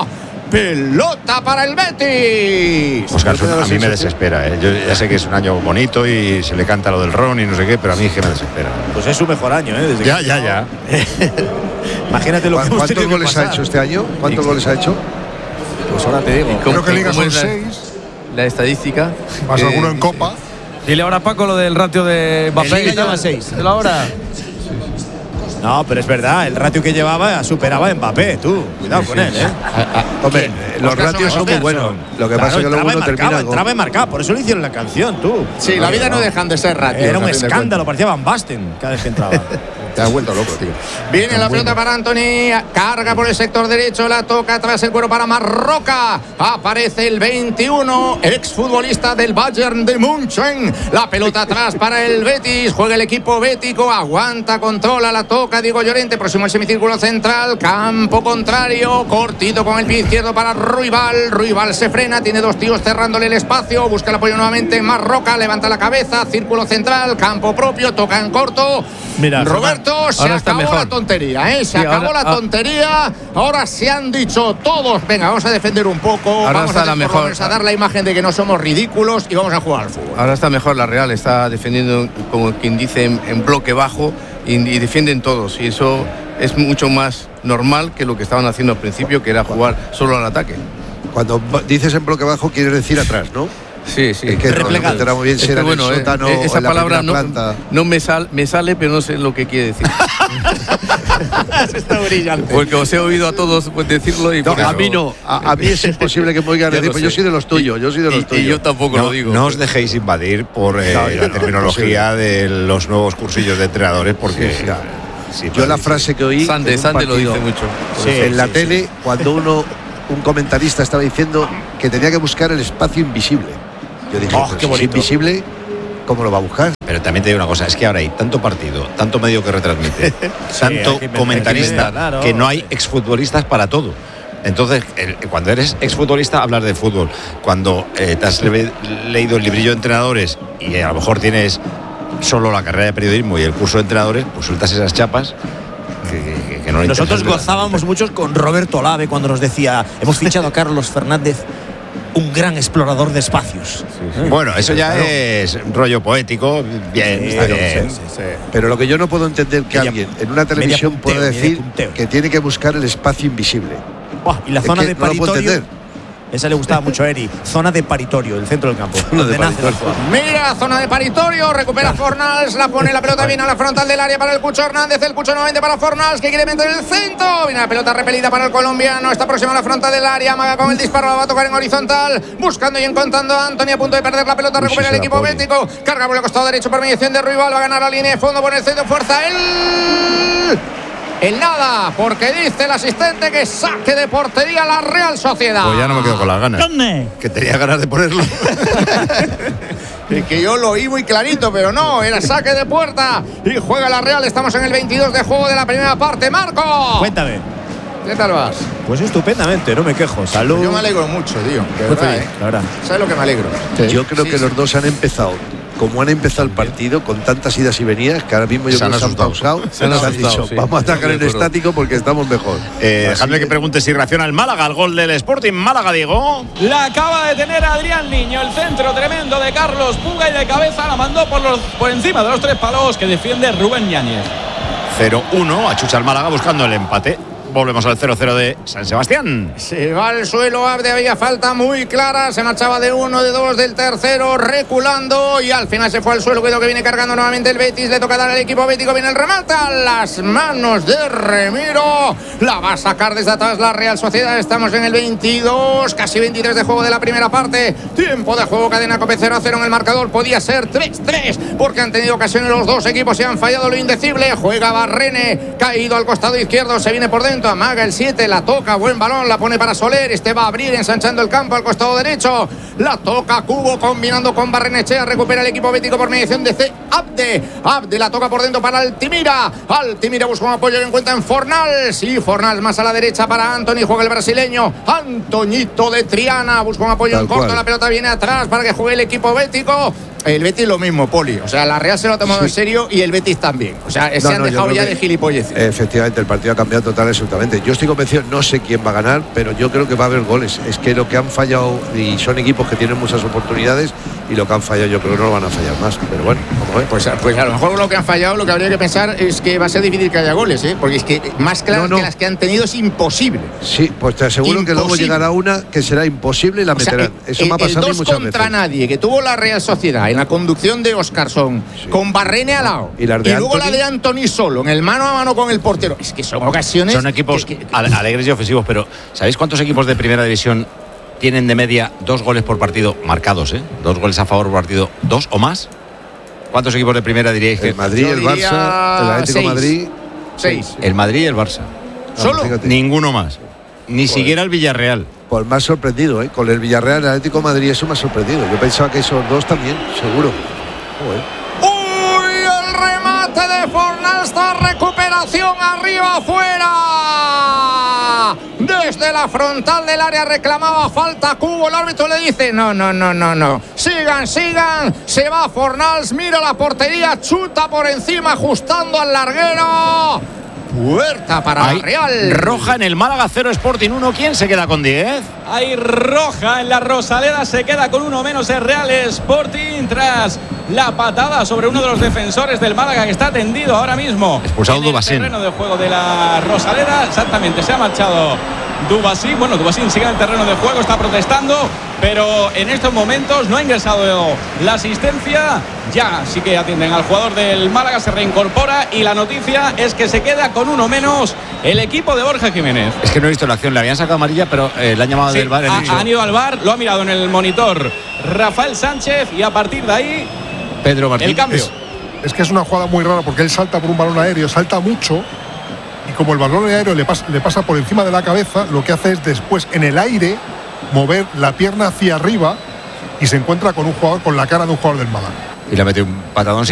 Pelota para el Betis. Oscar, a mí me desespera, ¿eh? Yo ya sé que es un año bonito y se le canta lo del Ron y no sé qué, pero a mí es que me desespera. Pues es su mejor año, ¿eh? Desde Ya, que- ya, ya. Imagínate lo que hemos ¿Cuántos tenido que goles ha pasar. hecho este año? ¿Cuántos goles ha hecho? Pues ahora te digo. Creo que Liga ¿Cómo son es la- seis, La estadística. más Eh, alguno en Copa. Dile ahora a Paco lo del ratio de Mbappé. Liga y tal. lleva seis. De la hora. No, pero es verdad, el ratio que llevaba superaba a Mbappé, tú. Cuidado con él, ¿eh? Hombre, eh, los Oscar ratios son muy Oscar buenos. Lo que Claro, pasa es que luego entraba y uno termina marcaba, con... entraba y marcaba, por eso le hicieron la canción, tú. Sí, la vida no dejan de ser ratios. Era un a fin de escándalo, parecía Van Basten cada vez que entraba. Te has vuelto loco, tío. Viene la pelota para Anthony. Carga por el sector derecho. La toca atrás el cuero para Marroca. Aparece el veintiuno. Exfutbolista del Bayern de München. La pelota atrás para el Betis. Juega el equipo bético. Aguanta, controla, la toca Diego Llorente. Próximo al semicírculo central. Campo contrario. Cortito con el pie izquierdo para Ruibal. Ruibal se frena. Tiene dos tíos cerrándole el espacio. Busca el apoyo nuevamente. Marroca. Levanta la cabeza. Círculo central. Campo propio. Toca en corto. Mira, Roberto, se ahora está acabó mejor. la tontería, ¿eh? Se Sí, acabó ahora- la tontería. Ahora se han dicho todos, venga, vamos a defender un poco. Ahora vamos está a, la por lo mejor. menos a dar la imagen de que no somos ridículos y vamos a jugar al fútbol. Ahora está mejor la Real, está defendiendo, como quien dice, en, en bloque bajo y, y defienden todos. Y eso es mucho más normal que lo que estaban haciendo al principio, que era jugar solo al ataque. Cuando dices en bloque bajo, quieres decir atrás, ¿no? Sí, sí. Es que no, no me entera muy bien si era bueno, en el sótano eh, esa o en la palabra no, planta. no me, sal, me sale, pero no sé lo que quiere decir. Está brillante. Porque os he oído a todos pues, decirlo y No, por a eso- mí no. A, a mí es imposible que me oigan Ya decir, lo pues yo sé. soy de los tuyos, yo soy de los Y- tuyos. y yo tampoco no, lo digo. no os dejéis invadir por eh, No, ya la no, terminología de los nuevos cursillos de entrenadores, porque Sí, sí. claro, sí, Yo la sí. frase que oí Sande, en un Sande lo partido, dice mucho. Sí, en la sí, tele, cuando uno, un comentarista estaba diciendo que tenía que buscar el espacio invisible. Yo dije, Oh, pero qué si es bonito. invisible, ¿cómo lo va a buscar? Pero también te digo una cosa, es que ahora hay tanto partido, tanto medio que retransmite, tanto hay que- comentarista, hay que- claro. que no hay exfutbolistas para todo. Entonces, el- cuando eres exfutbolista, hablas de fútbol. Cuando eh, te has le- leído el librillo de entrenadores y a lo mejor tienes solo la carrera de periodismo y el curso de entrenadores, pues sueltas esas chapas que, que- que no le Nosotros interesan. gozábamos mucho con Roberto Olave cuando nos decía, hemos fichado a Carlos Fernández, un gran explorador de espacios. Bueno, eso ya Claro. es rollo poético, bien, Sí, está sí, bien. sí, sí. Pero lo que yo no puedo entender que Media- alguien en una televisión punteo, pueda media decir punteo. que tiene que buscar el espacio invisible. Buah, y la Es zona que de no lo puedo paritorio. entender. Esa le gustaba mucho a Eri. Zona de paritorio, el centro del campo. Zona de donde nace la paritorio. jugada. Mira, zona de paritorio, recupera Fornals, la pone la pelota bien a la frontal del área para el Cucho Hernández, el Cucho nuevamente para Fornals, que quiere meter el centro, viene la pelota repelida para el colombiano, está próximo a la frontal del área, amaga con el disparo, la va a tocar en horizontal, buscando y encontrando a Anthony a punto de perder la pelota, Uy, recupera sí el se la equipo pone. bético, carga por el costado derecho por mediación de Ruibal, va a ganar la línea de fondo, pone el centro, fuerza, el... El nada, porque dice el asistente que saque de portería la Real Sociedad. Pues ya no me quedo con las ganas. ¿Dónde? Que tenía ganas de ponerlo. Es que yo lo oí muy clarito, pero no, era saque de puerta y juega la Real. Estamos en el veintidós de juego de la primera parte. ¡Marco! Cuéntame. ¿Qué tal vas? Pues estupendamente, no me quejo. Salud. Yo me alegro mucho, tío. De Muy verdad, feliz, ¿eh? la verdad. ¿Sabes lo que me alegro? Yo creo Sí, que sí. los dos han empezado, como han empezado el partido, con tantas idas y venidas, que ahora mismo yo Se han creo que se han asustado. pausado. Se han nos han asustado, dicho, sí. vamos a atacar en Pero- estático porque estamos mejor. Eh, Así dejadme que que- pregunte si reacciona el Málaga al gol del Sporting. Málaga, Diego. La acaba de tener Adrián Niño, el centro tremendo de Carlos Puga y de cabeza la mandó por, los, por encima de los tres palos que defiende Rubén Yáñez. cero uno, achucha el Málaga buscando el empate. Volvemos al cero cero de San Sebastián. Se va al suelo Abde, había falta muy clara, se marchaba de uno, de dos, del tercero, reculando y al final se fue al suelo. Cuidado que viene cargando nuevamente el Betis, le toca dar al equipo bético, viene el remate a las manos de Remiro, la va a sacar desde atrás la Real Sociedad. Estamos en el veintidós, casi veintitrés de juego de la primera parte, tiempo de juego, cadena Cope cero a cero en el marcador, podía ser tres tres porque han tenido ocasiones los dos equipos y han fallado lo indecible. Juega Barrene, caído al costado izquierdo, se viene por dentro, amaga el siete, la toca, buen balón, la pone para Soler, este va a abrir ensanchando el campo al costado derecho, la toca Cubo combinando con Barrenechea, recupera el equipo bético por mediación de C. Abde, Abde la toca por dentro para Altimira, Altimira busca un apoyo que encuentra en Fornals, y Fornals más a la derecha para Anthony, juega el brasileño, Antoñito de Triana, busca un apoyo Tal en corto, cual. la pelota viene atrás para que juegue el equipo bético. El Betis lo mismo, Poli. O sea, la Real se lo ha tomado en serio y el Betis también. O sea, se No, han no, yo dejado creo ya que- de gilipolleces. Efectivamente, el partido ha cambiado total absolutamente. Yo estoy convencido, no sé quién va a ganar, pero yo creo que va a haber goles. Es que lo que han fallado, y son equipos que tienen muchas oportunidades, y lo que han fallado yo creo que no lo van a fallar más. Pero bueno, vamos a ver. Pues, pues a lo mejor lo que han fallado, lo que habría que pensar es que va a ser difícil que haya goles, ¿eh? Porque es que más claras No, no. que las que han tenido es imposible. Sí, pues te aseguro que luego Imposible. llegará una que será imposible y la O sea, meterán. el- Eso me ha el pasado a mí dos muchas contra veces. nadie que tuvo la Real Sociedad en la conducción de Oscarson, con Barrene al lado, Y las de luego Anthony. la de Anthony solo, en el mano a mano con el portero. Es que son ocasiones. Son equipos que- que- ale- alegres y ofensivos, pero ¿sabéis cuántos equipos de primera división tienen de media dos goles por partido marcados, eh? Dos goles a favor por partido, dos o más? ¿Cuántos equipos de primera diríais que? El Madrid, Yo el diría Barça, el Atlético de seis. Madrid. Seis. El Madrid y el Barça. ¿Solo? Fíjate. Ninguno más. Ni siquiera el Villarreal. Pues más sorprendido, ¿eh? Con el Villarreal, el Atlético de Madrid, eso me ha sorprendido. Yo pensaba que esos dos también, seguro. Joder. ¡Uy! El remate de Fornals, recuperación arriba, afuera. Desde la frontal del área reclamaba falta Cubo. El árbitro le dice: no, no, no, no, no. Sigan, sigan. Se va Fornals, mira la portería, chuta por encima, ajustando al larguero. Puerta para Hay la Real. roja en el Málaga, cero Sporting uno. ¿Quién se queda con diez? Hay roja en la Rosaleda, se queda con uno menos el Real Sporting tras la patada sobre uno de los defensores del Málaga que está tendido ahora mismo. Expulsado en el Dubasín. terreno de juego de la Rosaleda, exactamente, se ha marchado Dubasín. Bueno, Dubasín sigue en el terreno de juego, está protestando, pero en estos momentos no ha ingresado la asistencia. Ya sí que atienden al jugador del Málaga, se reincorpora y la noticia es que se queda con uno menos el equipo de Borja Jiménez. Es que no he visto la acción, le habían sacado amarilla, pero eh, le han llamado Sí, del bar. ha, han ido al bar, lo ha mirado en el monitor Rafael Sánchez y a partir de ahí Pedro Martín. el cambio. Es, es que es una jugada muy rara porque él salta por un balón aéreo, salta mucho y como el balón aéreo le pasa, le pasa por encima de la cabeza, lo que hace es después en el aire mover la pierna hacia arriba y se encuentra con un jugador con la cara de un jugador del Málaga. Y le mete un patadón.